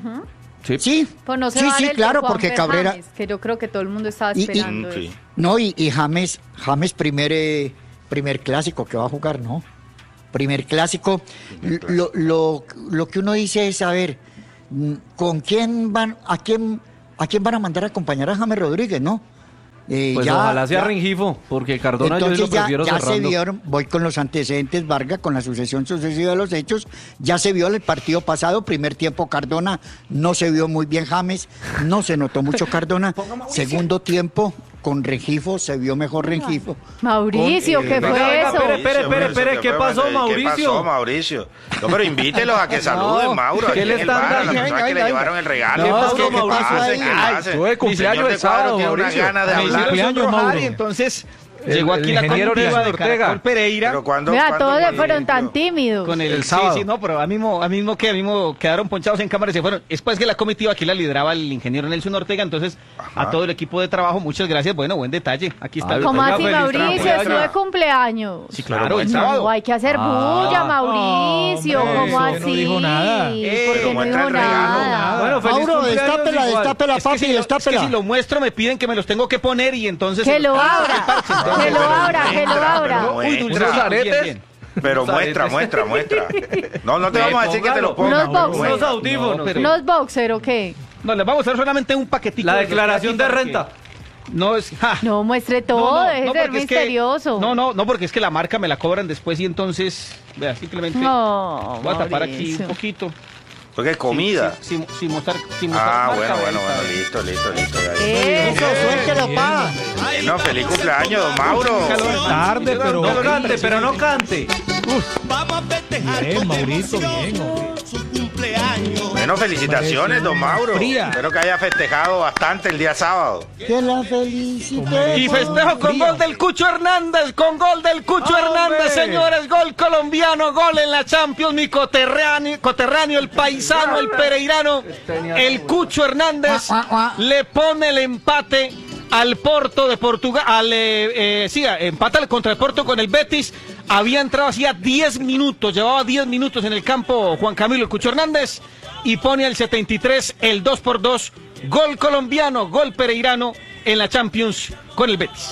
Sí. Sí, Pues no se sí, va a dar sí, el de claro, Juan porque Fer Cabrera... James, que yo creo que todo el mundo estaba Y- y- esperando Mm, sí. eso. No, y, y James, James primer, eh, primer clásico que va a jugar, ¿no? Primer clásico. Lo, lo, lo que uno dice es, a ver, mm, ¿con quién van, a quién, a quién van a mandar a acompañar a James Rodríguez, no? Eh, Pues ya- ojalá sea ya- Rengifo, porque Cardona yo Entonces lo ya, prefiero ya se cerrando. vieron, voy con los antecedentes, Vargas, con la sucesión sucesiva de los hechos, ya se vio el partido pasado, primer tiempo Cardona, no se vio muy bien James, no se notó mucho Cardona, segundo tiempo con Rengifo, se vio mejor Rengifo. Mauricio, Con, ¿qué eh, fue venga, venga, eso? espere, espere, espere, Mauricio, espere, ¿qué fue, pasó, hombre? Mauricio? ¿Qué pasó, Mauricio? No, pero invítelos a que saluden, Mauro. ¿Qué aquí le en el están bar, a las dando? personas Venga, que le venga, llevaron el regalo. ¿Qué No, pasó, que- que Mauricio? pasen, que Ay, pasen. tuve Mi cumpleaños señor el de cuadro sábado, tiene una Mauricio. gana de Me hablar. hicieron Cumpleaños, sonrojar Mauro. y entonces El- llegó el aquí la ingeniero comitiva de Ortega. Caracol Pereira. Pero cuando, Vea, cuando, todos se cuando- fueron tan tímidos. Con el, El sí, sábado. sí, no, pero a mismo, a mismo que a mismo quedaron ponchados en cámara y se fueron. Es pues que la comitiva aquí la lideraba el ingeniero Nelson Ortega, entonces Ajá. a todo el equipo de trabajo, muchas gracias. Bueno, buen detalle. Aquí está. Ay, el- ¿Cómo Oiga, así, feliz Mauricio? cumpleaños. Es de cumpleaños. Sí, claro, el sábado. No, hay que hacer Ah. bulla, Mauricio. hombre, ¿Cómo eso así? no dijo nada. Eh, ¿Por qué pero no muestra dijo el regalo. nada? Bueno, feliz Mauro, cumpleaños destápela, igual. destápela, Es que, papi, si lo, es que destápela. si lo muestro me piden que me los tengo que poner y entonces... Que lo abra, Entonces, que lo abra, que lo Muestra, abra. pero Uy, muestra. unos aretes. bien, bien. Pero Unos muestra, aretes. muestra, muestra. No, no te vamos a decir que te lo pongas. Unos boxers. Unos Muestra. audífonos. No, pero- ¿Unos boxer o qué? No, les vamos a hacer solamente un paquetico. La de los que declaración aquí de para renta. que- No es... ja. No muestre todo, No, no, deje no, de ser porque es que- misterioso. no, no, no, porque es que la marca me la cobran después y entonces, vea, simplemente No, voy a tapar aquí Mauricio. un poquito. Porque es comida. Sin, sin, sin mostrar, sin mostrar Ah, marca, bueno, vea, bueno, ahí bueno, está. listo, listo, listo. ya. Eso, Suéltelo, pa. No, feliz cumpleaños, don Mauro. Tarde, pero No cante, pero no cante. Vamos a festejar Bien, con Maurito, emoción bien, su cumpleaños. Bueno, felicitaciones, don Mauro. Fría. Espero que haya festejado bastante el día sábado. Que la felicité. Y festejo con Fría. gol del Cucho Hernández, con gol del Cucho ¡Hombre! Hernández, señores, gol colombiano, gol en la Champions, mi coterráneo, coterráneo, el paisano, el pereirano, el Cucho Hernández Guau, guau, guau. le pone el empate al Porto de Portugal, al, eh, eh, sí, empata contra el Porto con el Betis, había entrado hacía diez minutos, llevaba diez minutos en el campo Juan Camilo el Cucho Hernández y pone al setenta y tres el dos por dos, gol colombiano, gol pereirano en la Champions con el Betis.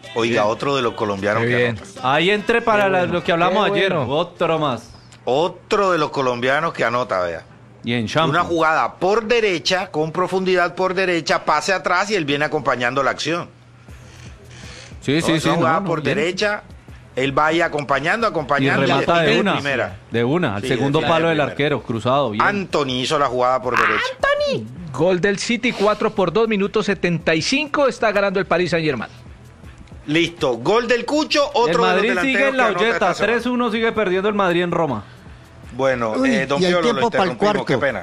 Oiga, bien. Otro de los colombianos que anota. Ahí entré para la, lo que hablamos Qué ayer, bueno. otro más. Otro de los colombianos que anota, vea. Y en Champions. Una jugada por derecha, con profundidad por derecha, pase atrás y él viene acompañando la acción. Sí, ¿No? sí, Una sí. jugada no, por no, bien. derecha, él va ahí acompañando, acompañando. Y remata y de una. Primera. De una, al Sí, segundo de palo del primera. arquero, cruzado. Bien. Anthony hizo la jugada por derecha. ¡Anthony! Gol del City, cuatro por dos, minuto setenta y cinco, está ganando el Paris Saint-Germain. Listo, gol del Cucho, otro El Madrid de los sigue en la delanteros que anota olleta, esta semana. tres uno sigue perdiendo el Madrid en Roma. Bueno, Uy, eh, don y hay Piolo, lo tiempo pa'l interrumpimos, qué cuarto. pena.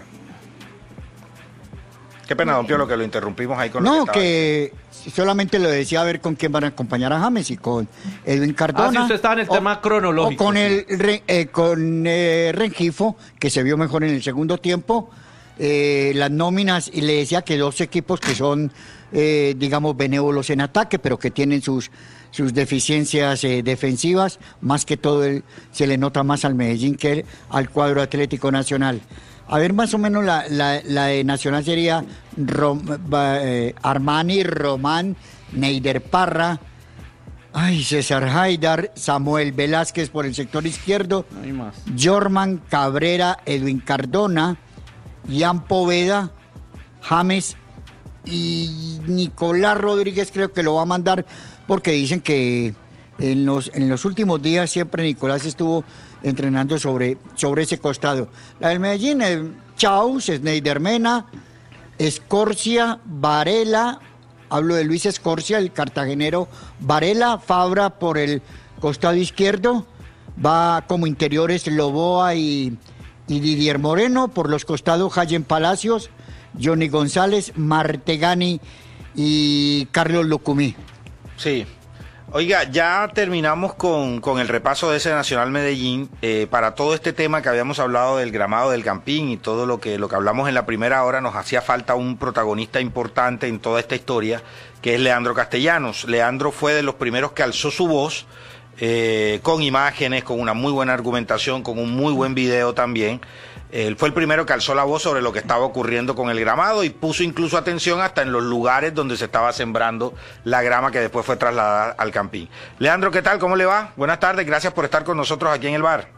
Qué pena, don Piolo, que lo interrumpimos ahí con lo No, que, que solamente lo decía a ver con quién van a acompañar a James y con Edwin Cardona. Ah, sí, usted está en el o- tema cronológico. O con sí. el Re- eh, con eh, Rengifo, que se vio mejor en el segundo tiempo. Eh, las nóminas, y le decía que dos equipos que son, eh, digamos, benévolos en ataque, pero que tienen sus, sus deficiencias eh, defensivas. Más que todo, el- se le nota más al Medellín que al cuadro Atlético Nacional. A ver, más o menos la, la, la de Nacional sería Rom- ba- eh, Armani, Román, Neider Parra, ay, César Haidar, Samuel Velázquez por el sector izquierdo, No hay más. Jorman Cabrera, Edwin Cardona, Ian Poveda, James y Nicolás Rodríguez creo que lo va a mandar porque dicen que en los, en los últimos días siempre Nicolás estuvo entrenando sobre, sobre ese costado. La del Medellín, el Chaus, Sneider Mena, Escorcia, Varela, hablo de Luis Escorcia, el cartagenero, Varela, Fabra por el costado izquierdo, va como interiores Loboa y, y Didier Moreno, por los costados Jayen Palacios, Johnny González, Martegani y Carlos Lucumí. Sí. Oiga, ya terminamos con, con el repaso de ese Nacional Medellín. Eh, para todo este tema que habíamos hablado del gramado del Campín y todo lo que, lo que hablamos en la primera hora, nos hacía falta un protagonista importante en toda esta historia, que es Leandro Castellanos. Leandro fue de los primeros que alzó su voz, eh, con imágenes, con una muy buena argumentación, con un muy buen video también. Él fue el primero que alzó la voz sobre lo que estaba ocurriendo con el gramado y puso incluso atención hasta en los lugares donde se estaba sembrando la grama que después fue trasladada al Campín. Leandro, ¿qué tal? ¿Cómo le va? Buenas tardes, gracias por estar con nosotros aquí en el bar.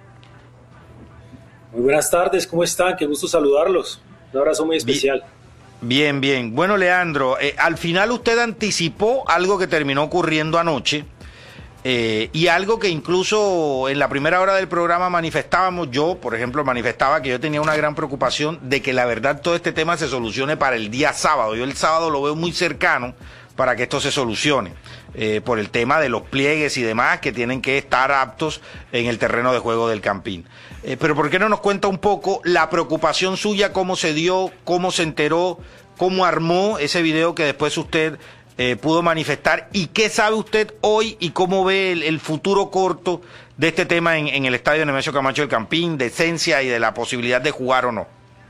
Muy buenas tardes, ¿cómo están? Qué gusto saludarlos. Un abrazo muy especial. Bien, bien. Bueno, Leandro, eh, al final usted anticipó algo que terminó ocurriendo anoche. Eh, y algo que incluso en la primera hora del programa manifestábamos, yo por ejemplo manifestaba que yo tenía una gran preocupación de que la verdad todo este tema se solucione para el día sábado. Yo el sábado lo veo muy cercano para que esto se solucione, eh, por el tema de los pliegues y demás que tienen que estar aptos en el terreno de juego del Campín. Eh, pero ¿por qué no nos cuenta un poco la preocupación suya, cómo se dio, cómo se enteró, cómo armó ese video que después usted Eh, pudo manifestar y qué sabe usted hoy y cómo ve el, el futuro corto de este tema en, en el estadio Nemesio Camacho del Campín, de esencia y de la posibilidad de jugar o no?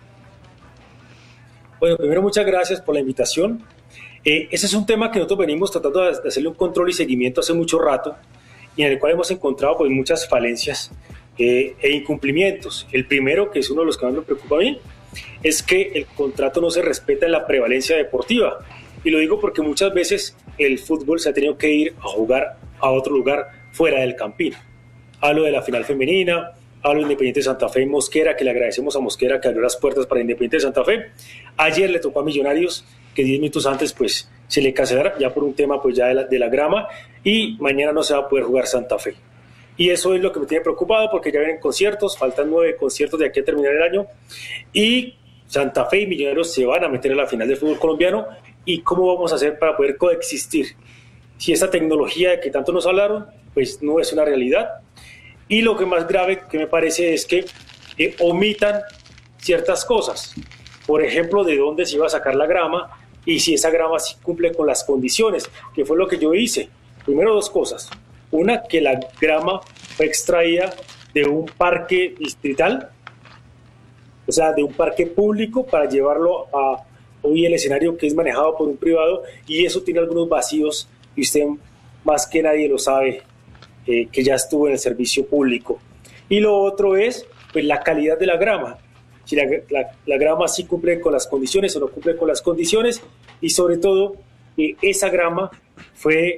Bueno, primero muchas gracias por la invitación. Eh, ese es un tema que nosotros venimos tratando de hacerle un control y seguimiento hace mucho rato y en el cual hemos encontrado pues muchas falencias eh, e incumplimientos. El primero, que es uno de los que más me preocupa a mí, es que el contrato no se respeta en la prevalencia deportiva. Y lo digo porque muchas veces el fútbol se ha tenido que ir a jugar a otro lugar fuera del Campín. Hablo de la final femenina, hablo de Independiente Santa Fe y Mosquera, que le agradecemos a Mosquera que abrió las puertas para Independiente Santa Fe. Ayer le tocó a Millonarios, que diez minutos antes pues se le cancelara ya por un tema pues ya de la, de la grama, y mañana no se va a poder jugar Santa Fe. Y eso es lo que me tiene preocupado porque ya vienen conciertos, faltan nueve conciertos de aquí a terminar el año, y Santa Fe y Millonarios se van a meter en la final del fútbol colombiano. ¿Y cómo vamos a hacer para poder coexistir? Si esta tecnología de que tanto nos hablaron, pues no es una realidad. Y lo que más grave que me parece es que eh, omitan ciertas cosas. Por ejemplo, de dónde se iba a sacar la grama y si esa grama sí cumple con las condiciones, que fue lo que yo hice. Primero, dos cosas. Una, que la grama fue extraída de un parque distrital, o sea, de un parque público para llevarlo a hoy el escenario que es manejado por un privado, y eso tiene algunos vacíos y usted más que nadie lo sabe, eh, que ya estuvo en el servicio público. Y lo otro es pues la calidad de la grama, si la, la, la grama sí cumple con las condiciones o no cumple con las condiciones, y sobre todo eh, esa grama fue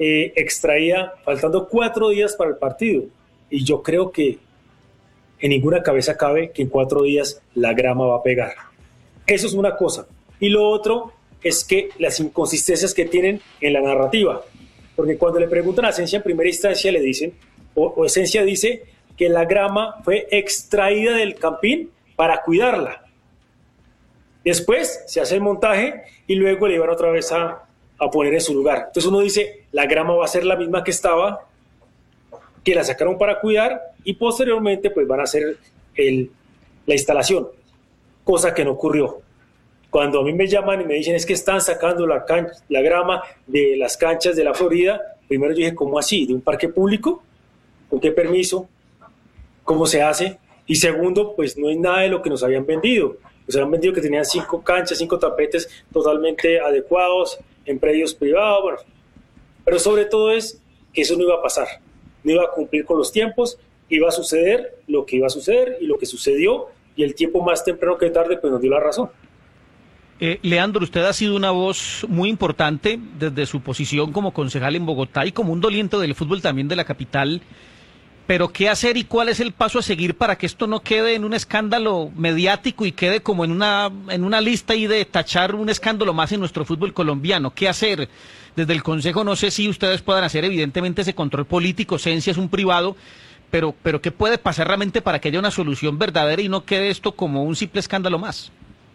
eh, extraída faltando cuatro días para el partido. Y yo creo que en ninguna cabeza cabe que en cuatro días la grama va a pegar. Eso es una cosa. Y lo otro es que las inconsistencias que tienen en la narrativa. Porque cuando le preguntan a Esencia en primera instancia le dicen, o, o Esencia dice que la grama fue extraída del campín para cuidarla. Después se hace el montaje y luego le van otra vez a, a poner en su lugar. Entonces uno dice, la grama va a ser la misma que estaba, que la sacaron para cuidar y posteriormente pues van a hacer el, la instalación, cosa que no ocurrió. Cuando a mí me llaman y me dicen es que están sacando la, cancha, la grama de las canchas de la Florida, primero yo dije, ¿cómo así? ¿De un parque público? ¿Con qué permiso? ¿Cómo se hace? Y segundo, pues no es nada de lo que nos habían vendido. Nos habían vendido que tenían cinco canchas, cinco tapetes totalmente adecuados en predios privados, bueno. Pero sobre todo es que eso no iba a pasar, no iba a cumplir con los tiempos, iba a suceder lo que iba a suceder y lo que sucedió, y el tiempo más temprano que tarde pues nos dio la razón. Eh, Leandro, usted ha sido una voz muy importante desde su posición como concejal en Bogotá y como un doliente del fútbol también de la capital. Pero ¿qué hacer y cuál es el paso a seguir para que esto no quede en un escándalo mediático y quede como en una, en una lista ahí de tachar un escándalo más en nuestro fútbol colombiano? ¿Qué hacer? Desde el Consejo no sé si ustedes puedan hacer evidentemente ese control político, Esencia es un privado, pero, pero ¿qué puede pasar realmente para que haya una solución verdadera y no quede esto como un simple escándalo más?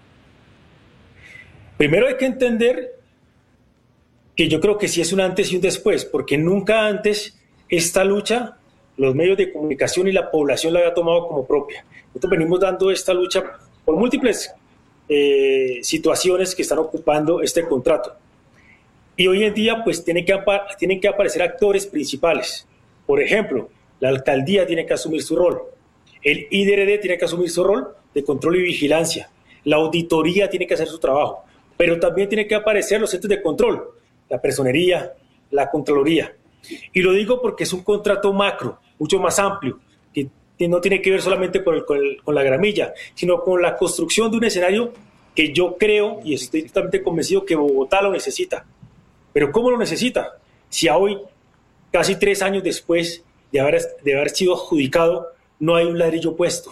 Primero hay que entender que yo creo que sí es un antes y un después, porque nunca antes esta lucha los medios de comunicación y la población la había tomado como propia. Nosotros venimos dando esta lucha por múltiples eh, situaciones que están ocupando este contrato. Y hoy en día pues tienen que, tienen que aparecer actores principales. Por ejemplo, la alcaldía tiene que asumir su rol, el I D R D tiene que asumir su rol de control y vigilancia, la auditoría tiene que hacer su trabajo, pero también tienen que aparecer los entes de control, la personería, la contraloría. Y lo digo porque es un contrato macro, mucho más amplio, que, que no tiene que ver solamente con, el, con, el, con la gramilla, sino con la construcción de un escenario que yo creo, y estoy totalmente convencido que Bogotá lo necesita. Pero ¿cómo lo necesita? Si a hoy, casi tres años después de haber, de haber sido adjudicado, no hay un ladrillo puesto.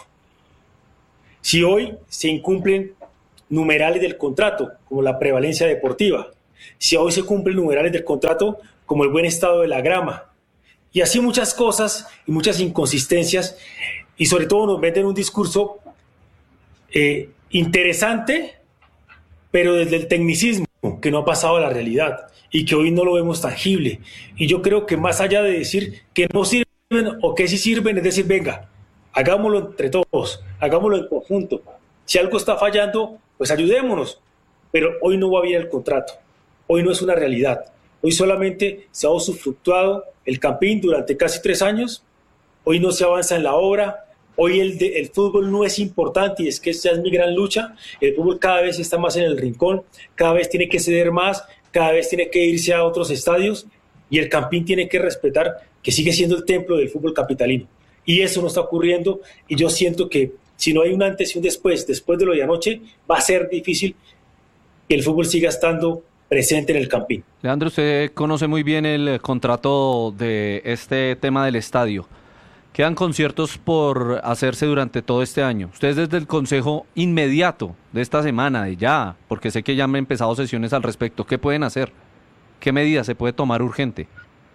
Si hoy se incumplen numerales del contrato, como la prevalencia deportiva, si hoy se cumplen numerales del contrato, como el buen estado de la grama, y así muchas cosas y muchas inconsistencias, y sobre todo nos venden un discurso eh, interesante, pero desde el tecnicismo, que no ha pasado a la realidad, y que hoy no lo vemos tangible. Y yo creo que más allá de decir que no sirven o que sí sirven, es decir, venga, hagámoslo entre todos, hagámoslo en conjunto. Si algo está fallando, pues ayudémonos, pero hoy no va bien el contrato, hoy no es una realidad. Hoy solamente se ha usufructuado el campín durante casi tres años, hoy no se avanza en la obra, hoy el, de, el fútbol no es importante y es que esta es mi gran lucha, el fútbol cada vez está más en el rincón, cada vez tiene que ceder más, cada vez tiene que irse a otros estadios y el campín tiene que respetar que sigue siendo el templo del fútbol capitalino. Y eso no está ocurriendo y yo siento que si no hay un antes y un después, después de lo de anoche, va a ser difícil que el fútbol siga estando presente en el campín. Leandro, usted conoce muy bien el contrato de este tema del estadio. Quedan conciertos por hacerse durante todo este año. Ustedes desde el consejo inmediato de esta semana, de ya, porque sé que ya han empezado sesiones al respecto, ¿qué pueden hacer? ¿Qué medidas se puede tomar urgente?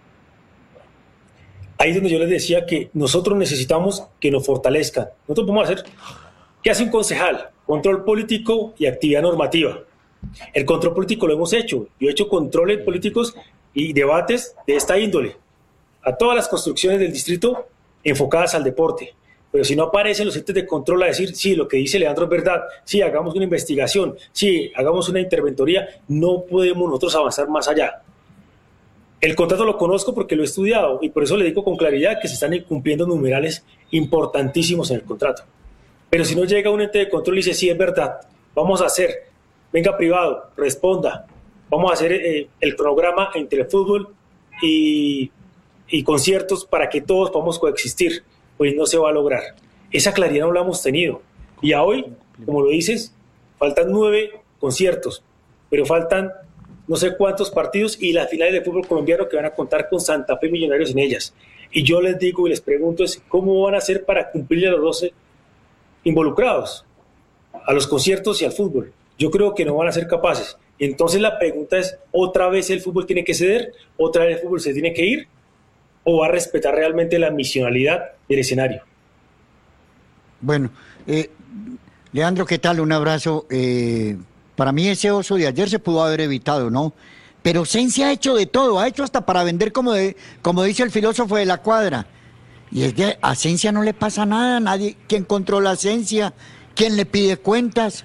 Ahí es donde yo les decía que nosotros necesitamos que nos fortalezcan. Nosotros podemos hacer, ¿qué hace un concejal? Control político y actividad normativa. El control político lo hemos hecho. Yo he hecho controles políticos y debates de esta índole a todas las construcciones del distrito enfocadas al deporte. Pero si no aparecen los entes de control a decir, sí, lo que dice Leandro es verdad, sí, hagamos una investigación, sí, hagamos una interventoría, no podemos nosotros avanzar más allá. El contrato lo conozco porque lo he estudiado y por eso le digo con claridad que se están incumpliendo numerales importantísimos en el contrato. Pero si no llega un ente de control y dice, sí, es verdad, vamos a hacer, venga privado, responda, vamos a hacer eh, el cronograma entre el fútbol y, y conciertos para que todos podamos coexistir, pues no se va a lograr. Esa claridad no la hemos tenido. Y a hoy, como lo dices, faltan nueve conciertos, pero faltan no sé cuántos partidos y las finales de fútbol colombiano que van a contar con Santa Fe Millonarios en ellas. Y yo les digo y les pregunto es cómo van a hacer para cumplir a los doce involucrados, a los conciertos y al fútbol. Yo creo que no van a ser capaces. Entonces la pregunta es, ¿otra vez el fútbol tiene que ceder? ¿Otra vez el fútbol se tiene que ir? ¿O va a respetar realmente la misionalidad del escenario? Bueno, eh, Leandro, ¿qué tal? Un abrazo. Eh, para mí ese oso de ayer se pudo haber evitado, ¿no? Pero Sensi ha hecho de todo, ha hecho hasta para vender, como, de, como dice el filósofo de la cuadra. Y es que a Sensia no le pasa nada, nadie, ¿quién controla a Sensia? ¿Quién le pide cuentas?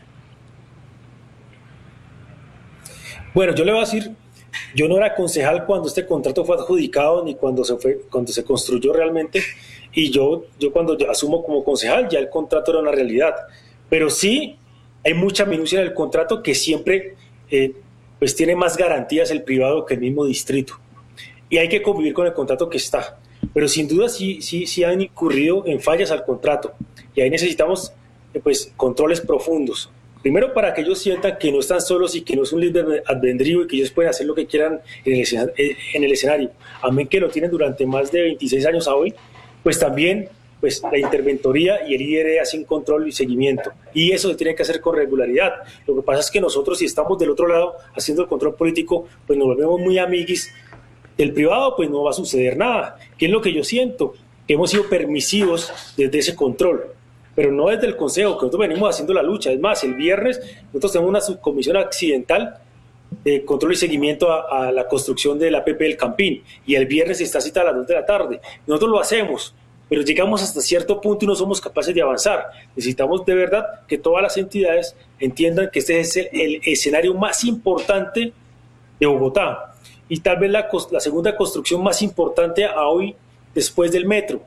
Bueno, yo le voy a decir, yo no era concejal cuando este contrato fue adjudicado ni cuando se fue, cuando se construyó realmente, y yo, yo cuando yo asumo como concejal ya el contrato era una realidad, pero sí hay mucha minucia en el contrato que siempre eh, pues tiene más garantías el privado que el mismo distrito, y hay que convivir con el contrato que está, pero sin duda sí, sí, sí han incurrido en fallas al contrato, y ahí necesitamos eh, pues controles profundos. Primero, para que ellos sientan que no están solos y que no es un libre albedrío y que ellos pueden hacer lo que quieran en el, escena, en el escenario. Amén que lo tienen durante más de veintiséis años a hoy, pues también pues, la interventoría y el I D R hacen control y seguimiento. Y eso se tiene que hacer con regularidad. Lo que pasa es que nosotros, si estamos del otro lado haciendo el control político, pues nos volvemos muy amiguis del privado, pues no va a suceder nada. ¿Qué es lo que yo siento? Que hemos sido permisivos desde ese control. Pero no desde el Consejo, que nosotros venimos haciendo la lucha. Es más, el viernes nosotros tenemos una subcomisión accidental de control y seguimiento a, a la construcción de la A P P del Campín, y el viernes está citada a las dos de la tarde. Nosotros lo hacemos, pero llegamos hasta cierto punto y no somos capaces de avanzar. Necesitamos de verdad que todas las entidades entiendan que este es el, el escenario más importante de Bogotá, y tal vez la, la segunda construcción más importante a hoy después del metro,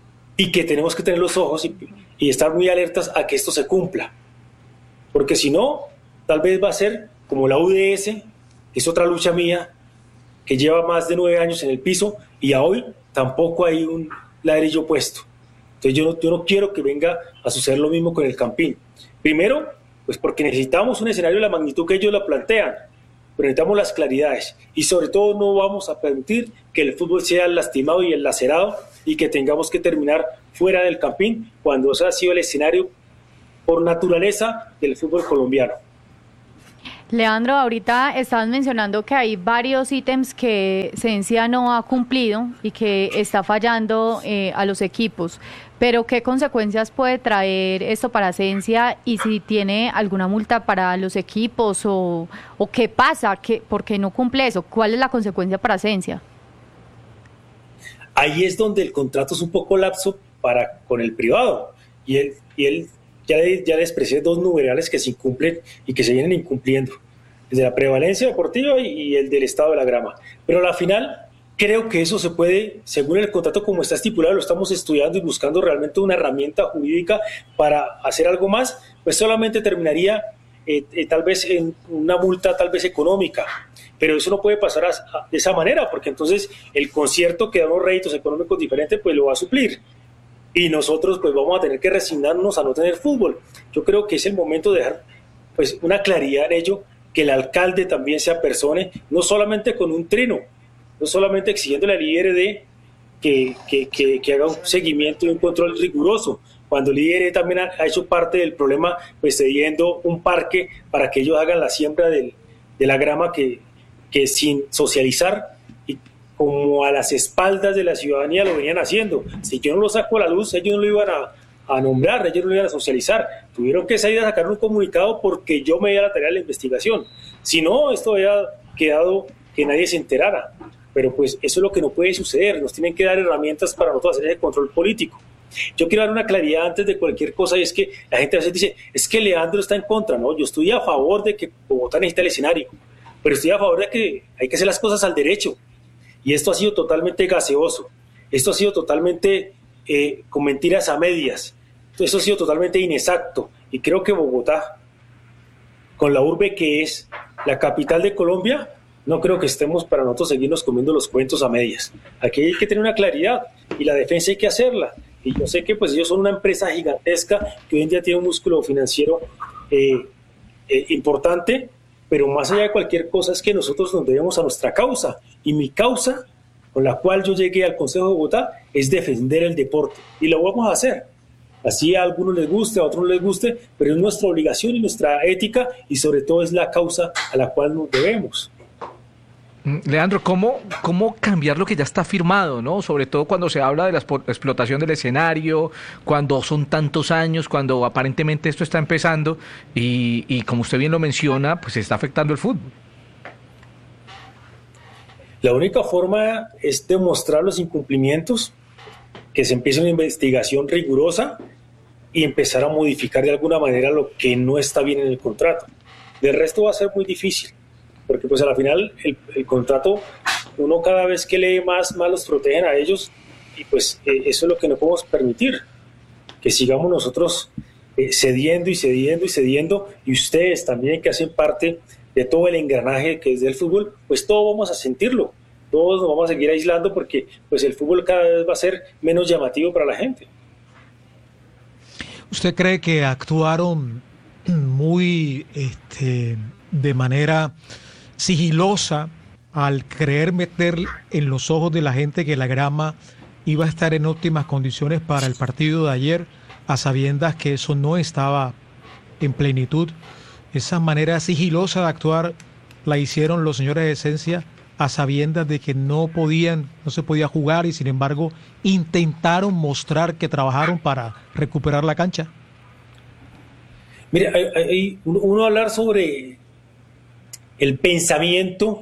y que tenemos que tener los ojos y, y estar muy alertas a que esto se cumpla, porque si no, tal vez va a ser como la U D S, que es otra lucha mía, que lleva más de nueve años en el piso, y a hoy tampoco hay un ladrillo puesto. Entonces yo no, yo no quiero que venga a suceder lo mismo con el Campín. Primero, pues porque necesitamos un escenario de la magnitud que ellos lo plantean, pero necesitamos las claridades, y sobre todo no vamos a permitir que el fútbol sea lastimado y enlacerado, y que tengamos que terminar fuera del Campín, cuando ese ha sido el escenario por naturaleza del fútbol colombiano. Leandro, ahorita estaban mencionando que hay varios ítems que Sensia no ha cumplido y que está fallando eh, a los equipos, pero ¿qué consecuencias puede traer esto para Sensia, y si tiene alguna multa para los equipos, o, o qué pasa, qué, por qué no cumple eso? ¿Cuál es la consecuencia para Sensia? Ahí es donde el contrato es un poco lapso para, con el privado, y él, y él ya, le, ya le expresé dos numerales que se incumplen y que se vienen incumpliendo, el de la prevalencia deportiva y, y el del estado de la grama. Pero a la final creo que eso se puede, según el contrato como está estipulado, lo estamos estudiando y buscando realmente una herramienta jurídica para hacer algo más, pues solamente terminaría eh, eh, tal vez en una multa tal vez económica. Pero eso no puede pasar a, a, de esa manera, porque entonces el concierto que da unos réditos económicos diferentes, pues lo va a suplir. Y nosotros pues vamos a tener que resignarnos a no tener fútbol. Yo creo que es el momento de dejar pues una claridad en ello, que el alcalde también se apersone, no solamente con un trino, no solamente exigiéndole al I R D que, que, que, que haga un seguimiento y un control riguroso, cuando el I R D también ha, ha hecho parte del problema, pues cediendo un parque para que ellos hagan la siembra del, de la grama que que sin socializar y como a las espaldas de la ciudadanía lo venían haciendo. Si yo no lo saco a la luz, ellos no lo iban a, a nombrar, ellos no lo iban a socializar. Tuvieron que salir a sacar un comunicado porque yo me di a la tarea de la investigación. Si no, esto había quedado que nadie se enterara. Pero pues eso es lo que no puede suceder. Nos tienen que dar herramientas para nosotros hacer ese control político. Yo quiero dar una claridad antes de cualquier cosa, y es que la gente a veces dice, es que Leandro está en contra. No, yo estoy a favor de que Bogotá necesita el escenario, pero estoy a favor de que hay que hacer las cosas al derecho, y esto ha sido totalmente gaseoso, esto ha sido totalmente eh, con mentiras a medias, esto ha sido totalmente inexacto, y creo que Bogotá, con la urbe que es la capital de Colombia, no creo que estemos para nosotros seguirnos comiendo los cuentos a medias. Aquí hay que tener una claridad, y la defensa hay que hacerla, y yo sé que pues ellos son una empresa gigantesca que hoy en día tiene un músculo financiero eh, eh, importante, pero más allá de cualquier cosa es que nosotros nos debemos a nuestra causa, y mi causa con la cual yo llegué al Consejo de Bogotá es defender el deporte, y lo vamos a hacer. Así a algunos les guste, a otros no les guste, pero es nuestra obligación y nuestra ética, y sobre todo es la causa a la cual nos debemos. Leandro, ¿cómo, cómo cambiar lo que ya está firmado, ¿no? Sobre todo cuando se habla de la explotación del escenario, cuando son tantos años, cuando aparentemente esto está empezando y, y como usted bien lo menciona, pues está afectando el fútbol. La única forma es demostrar los incumplimientos, que se empiece una investigación rigurosa y empezar a modificar de alguna manera lo que no está bien en el contrato. Del resto va a ser muy difícil, porque pues a la final el, el contrato, uno cada vez que lee más, más los protegen a ellos, y pues eh, eso es lo que no podemos permitir, que sigamos nosotros eh, cediendo y cediendo y cediendo, y ustedes también que hacen parte de todo el engranaje que es del fútbol, pues todos vamos a sentirlo, todos nos vamos a seguir aislando porque pues el fútbol cada vez va a ser menos llamativo para la gente. ¿Usted cree que actuaron muy este, de manera sigilosa al creer meter en los ojos de la gente que la grama iba a estar en óptimas condiciones para el partido de ayer, a sabiendas que eso no estaba en plenitud? Esa manera sigilosa de actuar la hicieron los señores de Esencia a sabiendas de que no podían, no se podía jugar, y sin embargo intentaron mostrar que trabajaron para recuperar la cancha. Mire, hay, hay, uno, uno hablar sobre el pensamiento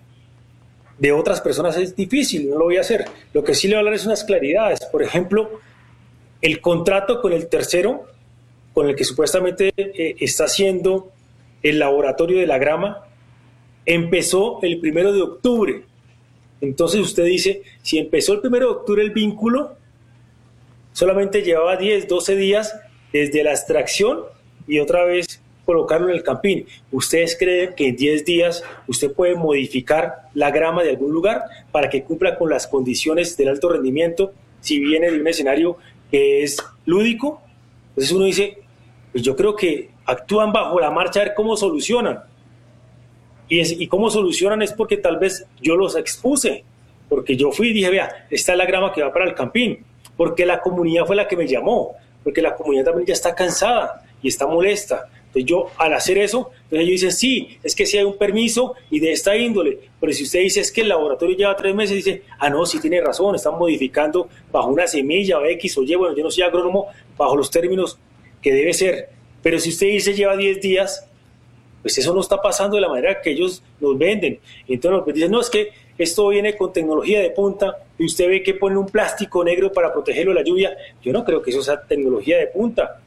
de otras personas es difícil, no lo voy a hacer. Lo que sí le voy a hablar es unas claridades. Por ejemplo, el contrato con el tercero, con el que supuestamente eh, está haciendo el laboratorio de la grama, empezó el primero de octubre. Entonces usted dice, si empezó el primero de octubre el vínculo, solamente llevaba diez, doce días desde la extracción y otra vez colocarlo en el campín. ¿Ustedes creen que en diez días usted puede modificar la grama de algún lugar para que cumpla con las condiciones del alto rendimiento si viene de un escenario que es lúdico? Entonces uno dice, pues yo creo que actúan bajo la marcha a ver cómo solucionan. Y, es, y cómo solucionan es porque tal vez yo los expuse, porque yo fui y dije, vea, esta es la grama que va para el campín, porque la comunidad fue la que me llamó, porque la comunidad también ya está cansada y está molesta. Entonces yo, al hacer eso, entonces ellos dicen, sí, es que sí hay un permiso y de esta índole, pero si usted dice es que el laboratorio lleva tres meses, dice, ah, no, sí tiene razón, están modificando bajo una semilla o X o Y, bueno, yo no soy agrónomo, bajo los términos que debe ser, pero si usted dice lleva diez días, pues eso no está pasando de la manera que ellos nos venden. Y entonces nos dicen, no, es que esto viene con tecnología de punta y usted ve que pone un plástico negro para protegerlo de la lluvia. Yo no creo que eso sea tecnología de punta.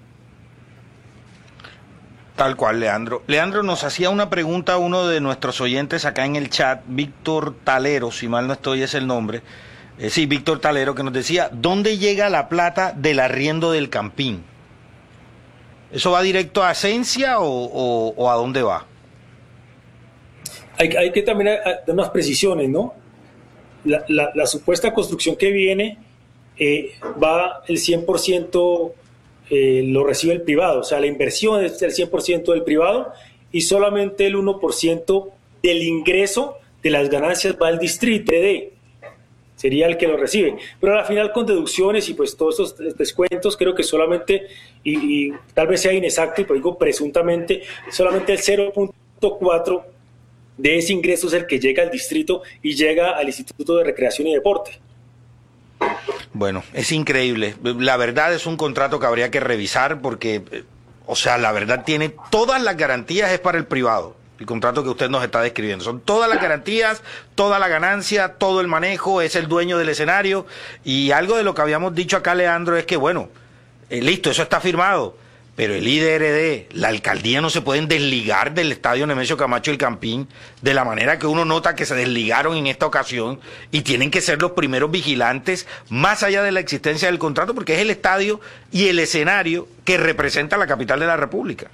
Tal cual, Leandro. Leandro, nos hacía una pregunta uno de nuestros oyentes acá en el chat, Víctor Talero, si mal no estoy es el nombre. Eh, sí, Víctor Talero, que nos decía, ¿dónde llega la plata del arriendo del campín? ¿Eso va directo a Esencia o, o, o a dónde va? Hay, hay que también dar unas precisiones, ¿no? La, la, la supuesta construcción que viene eh, va el cien por ciento eh, lo recibe el privado, o sea, la inversión es el cien por ciento del privado y solamente el uno por ciento del ingreso de las ganancias va al distrito de sería el que lo recibe, pero al final con deducciones y pues todos estos descuentos creo que solamente, y, y tal vez sea inexacto, y pues digo presuntamente, solamente el cero punto cuatro de ese ingreso es el que llega al distrito y llega al Instituto de Recreación y Deporte. Bueno, es increíble, la verdad es un contrato que habría que revisar porque, o sea, la verdad tiene todas las garantías, es para el privado. El contrato que usted nos está describiendo. Son todas las garantías, toda la ganancia, todo el manejo, es el dueño del escenario. Y algo de lo que habíamos dicho acá, Leandro, es que, bueno, eh, listo, eso está firmado, pero el I D R D, la alcaldía no se pueden desligar del estadio Nemesio Camacho El Campín de la manera que uno nota que se desligaron en esta ocasión y tienen que ser los primeros vigilantes más allá de la existencia del contrato porque es el estadio y el escenario que representa la capital de la República.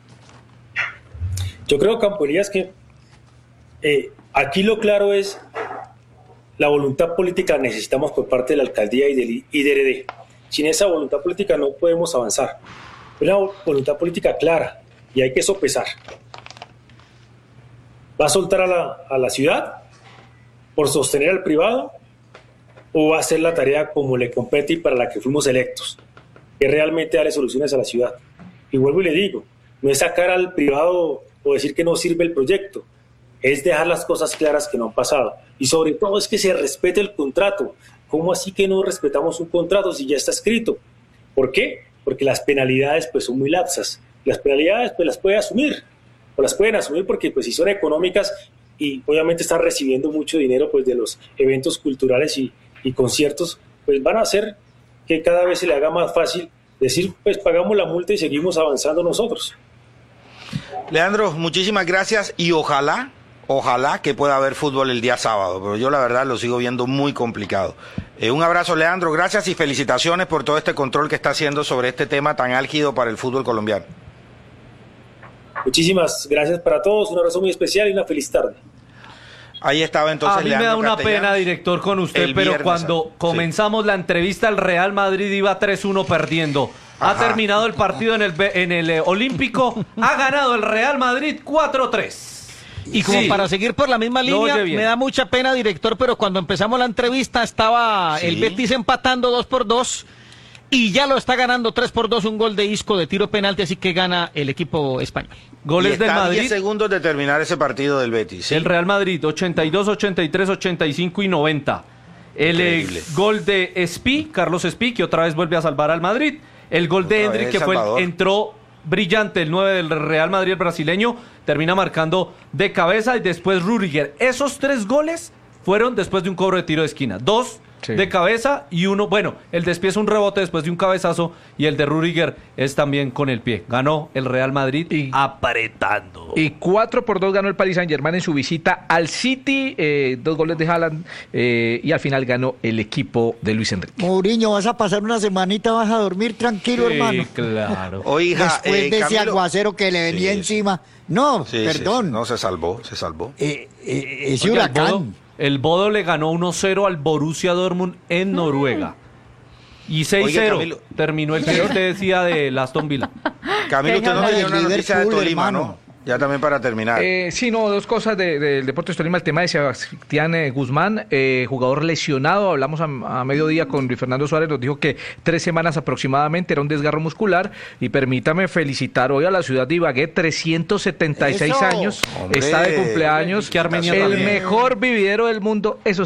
Yo creo, Campo Elías, que eh, aquí lo claro es la voluntad política necesitamos por parte de la alcaldía y del I D R D. Sin esa voluntad política no podemos avanzar. Es una voluntad política clara y hay que sopesar. ¿Va a soltar a la, a la ciudad por sostener al privado o va a hacer la tarea como le compete y para la que fuimos electos, que realmente darle soluciones a la ciudad? Y vuelvo y le digo, no es sacar al privado o decir que no sirve el proyecto, es dejar las cosas claras que no han pasado. Y sobre todo es que se respete el contrato. ¿Cómo así que no respetamos un contrato si ya está escrito? ¿Por qué? Porque las penalidades pues son muy lapsas. Las penalidades pues las puede asumir, o las pueden asumir porque pues si son económicas y obviamente están recibiendo mucho dinero pues de los eventos culturales y, y conciertos, pues van a hacer que cada vez se le haga más fácil decir pues pagamos la multa y seguimos avanzando nosotros. Leandro, muchísimas gracias y ojalá, ojalá que pueda haber fútbol el día sábado, pero yo la verdad lo sigo viendo muy complicado. Eh, un abrazo, Leandro, gracias y felicitaciones por todo este control que está haciendo sobre este tema tan álgido para el fútbol colombiano. Muchísimas gracias para todos, un abrazo muy especial y una feliz tarde. Ahí estaba entonces A mí Leandro me da una Castellanos, pena, director, con usted, pero cuando comenzamos sí. la entrevista, el Real Madrid iba tres uno perdiendo. Ajá. Ha terminado el partido en el, en el eh, Olímpico, ha ganado el Real Madrid cuatro tres. Y como sí. para seguir por la misma línea, me da mucha pena, director, pero cuando empezamos la entrevista estaba ¿Sí? el Betis empatando dos por dos y ya lo está ganando tres por dos, un gol de Isco de tiro penalti, así que gana el equipo español. Goles del Madrid. diez segundos de terminar ese partido del Betis. ¿Sí? El Real Madrid, ochenta y dos, ochenta y tres, ochenta y cinco y noventa. El eh, gol de Espí, Carlos Espí, que otra vez vuelve a salvar al Madrid. El gol otra de Endrick, que fue el, entró brillante, el nueve del Real Madrid, el brasileño, termina marcando de cabeza y después Rüdiger. Esos tres goles fueron después de un cobro de tiro de esquina. Dos sí. de cabeza y uno, bueno, el de Espí es un rebote después de un cabezazo y el de Rüdiger es también con el pie. Ganó el Real Madrid y, apretando. Y cuatro por dos ganó el Paris Saint-Germain en su visita al City, eh, dos goles de Haaland eh, y al final ganó el equipo de Luis Enrique. Mourinho, vas a pasar una semanita, vas a dormir tranquilo, sí, hermano. Claro. Oiga, después eh, de Camilo, ese aguacero que le venía sí, encima. No, sí, perdón. Sí, sí. No, se salvó, se salvó. Eh, eh, ese Oiga, huracán. El Bodo, el Bodo le ganó uno cero al Borussia Dortmund en Noruega. Y seis cero terminó el que usted decía de Aston Villa. Camilo, usted no me dio una noticia de Tolima, ¿no? Ya también para terminar. Eh, sí, no, dos cosas del de, de Deportes Tolima. El tema de Sebastián eh, Guzmán, eh, jugador lesionado. Hablamos a, a mediodía con Luis Fernando Suárez, nos dijo que tres semanas aproximadamente, era un desgarro muscular. Y permítame felicitar hoy a la ciudad de Ibagué, trescientos setenta y seis Eso. años. Hombre, está de cumpleaños. Que Armenia el también. mejor vividero del mundo. Eso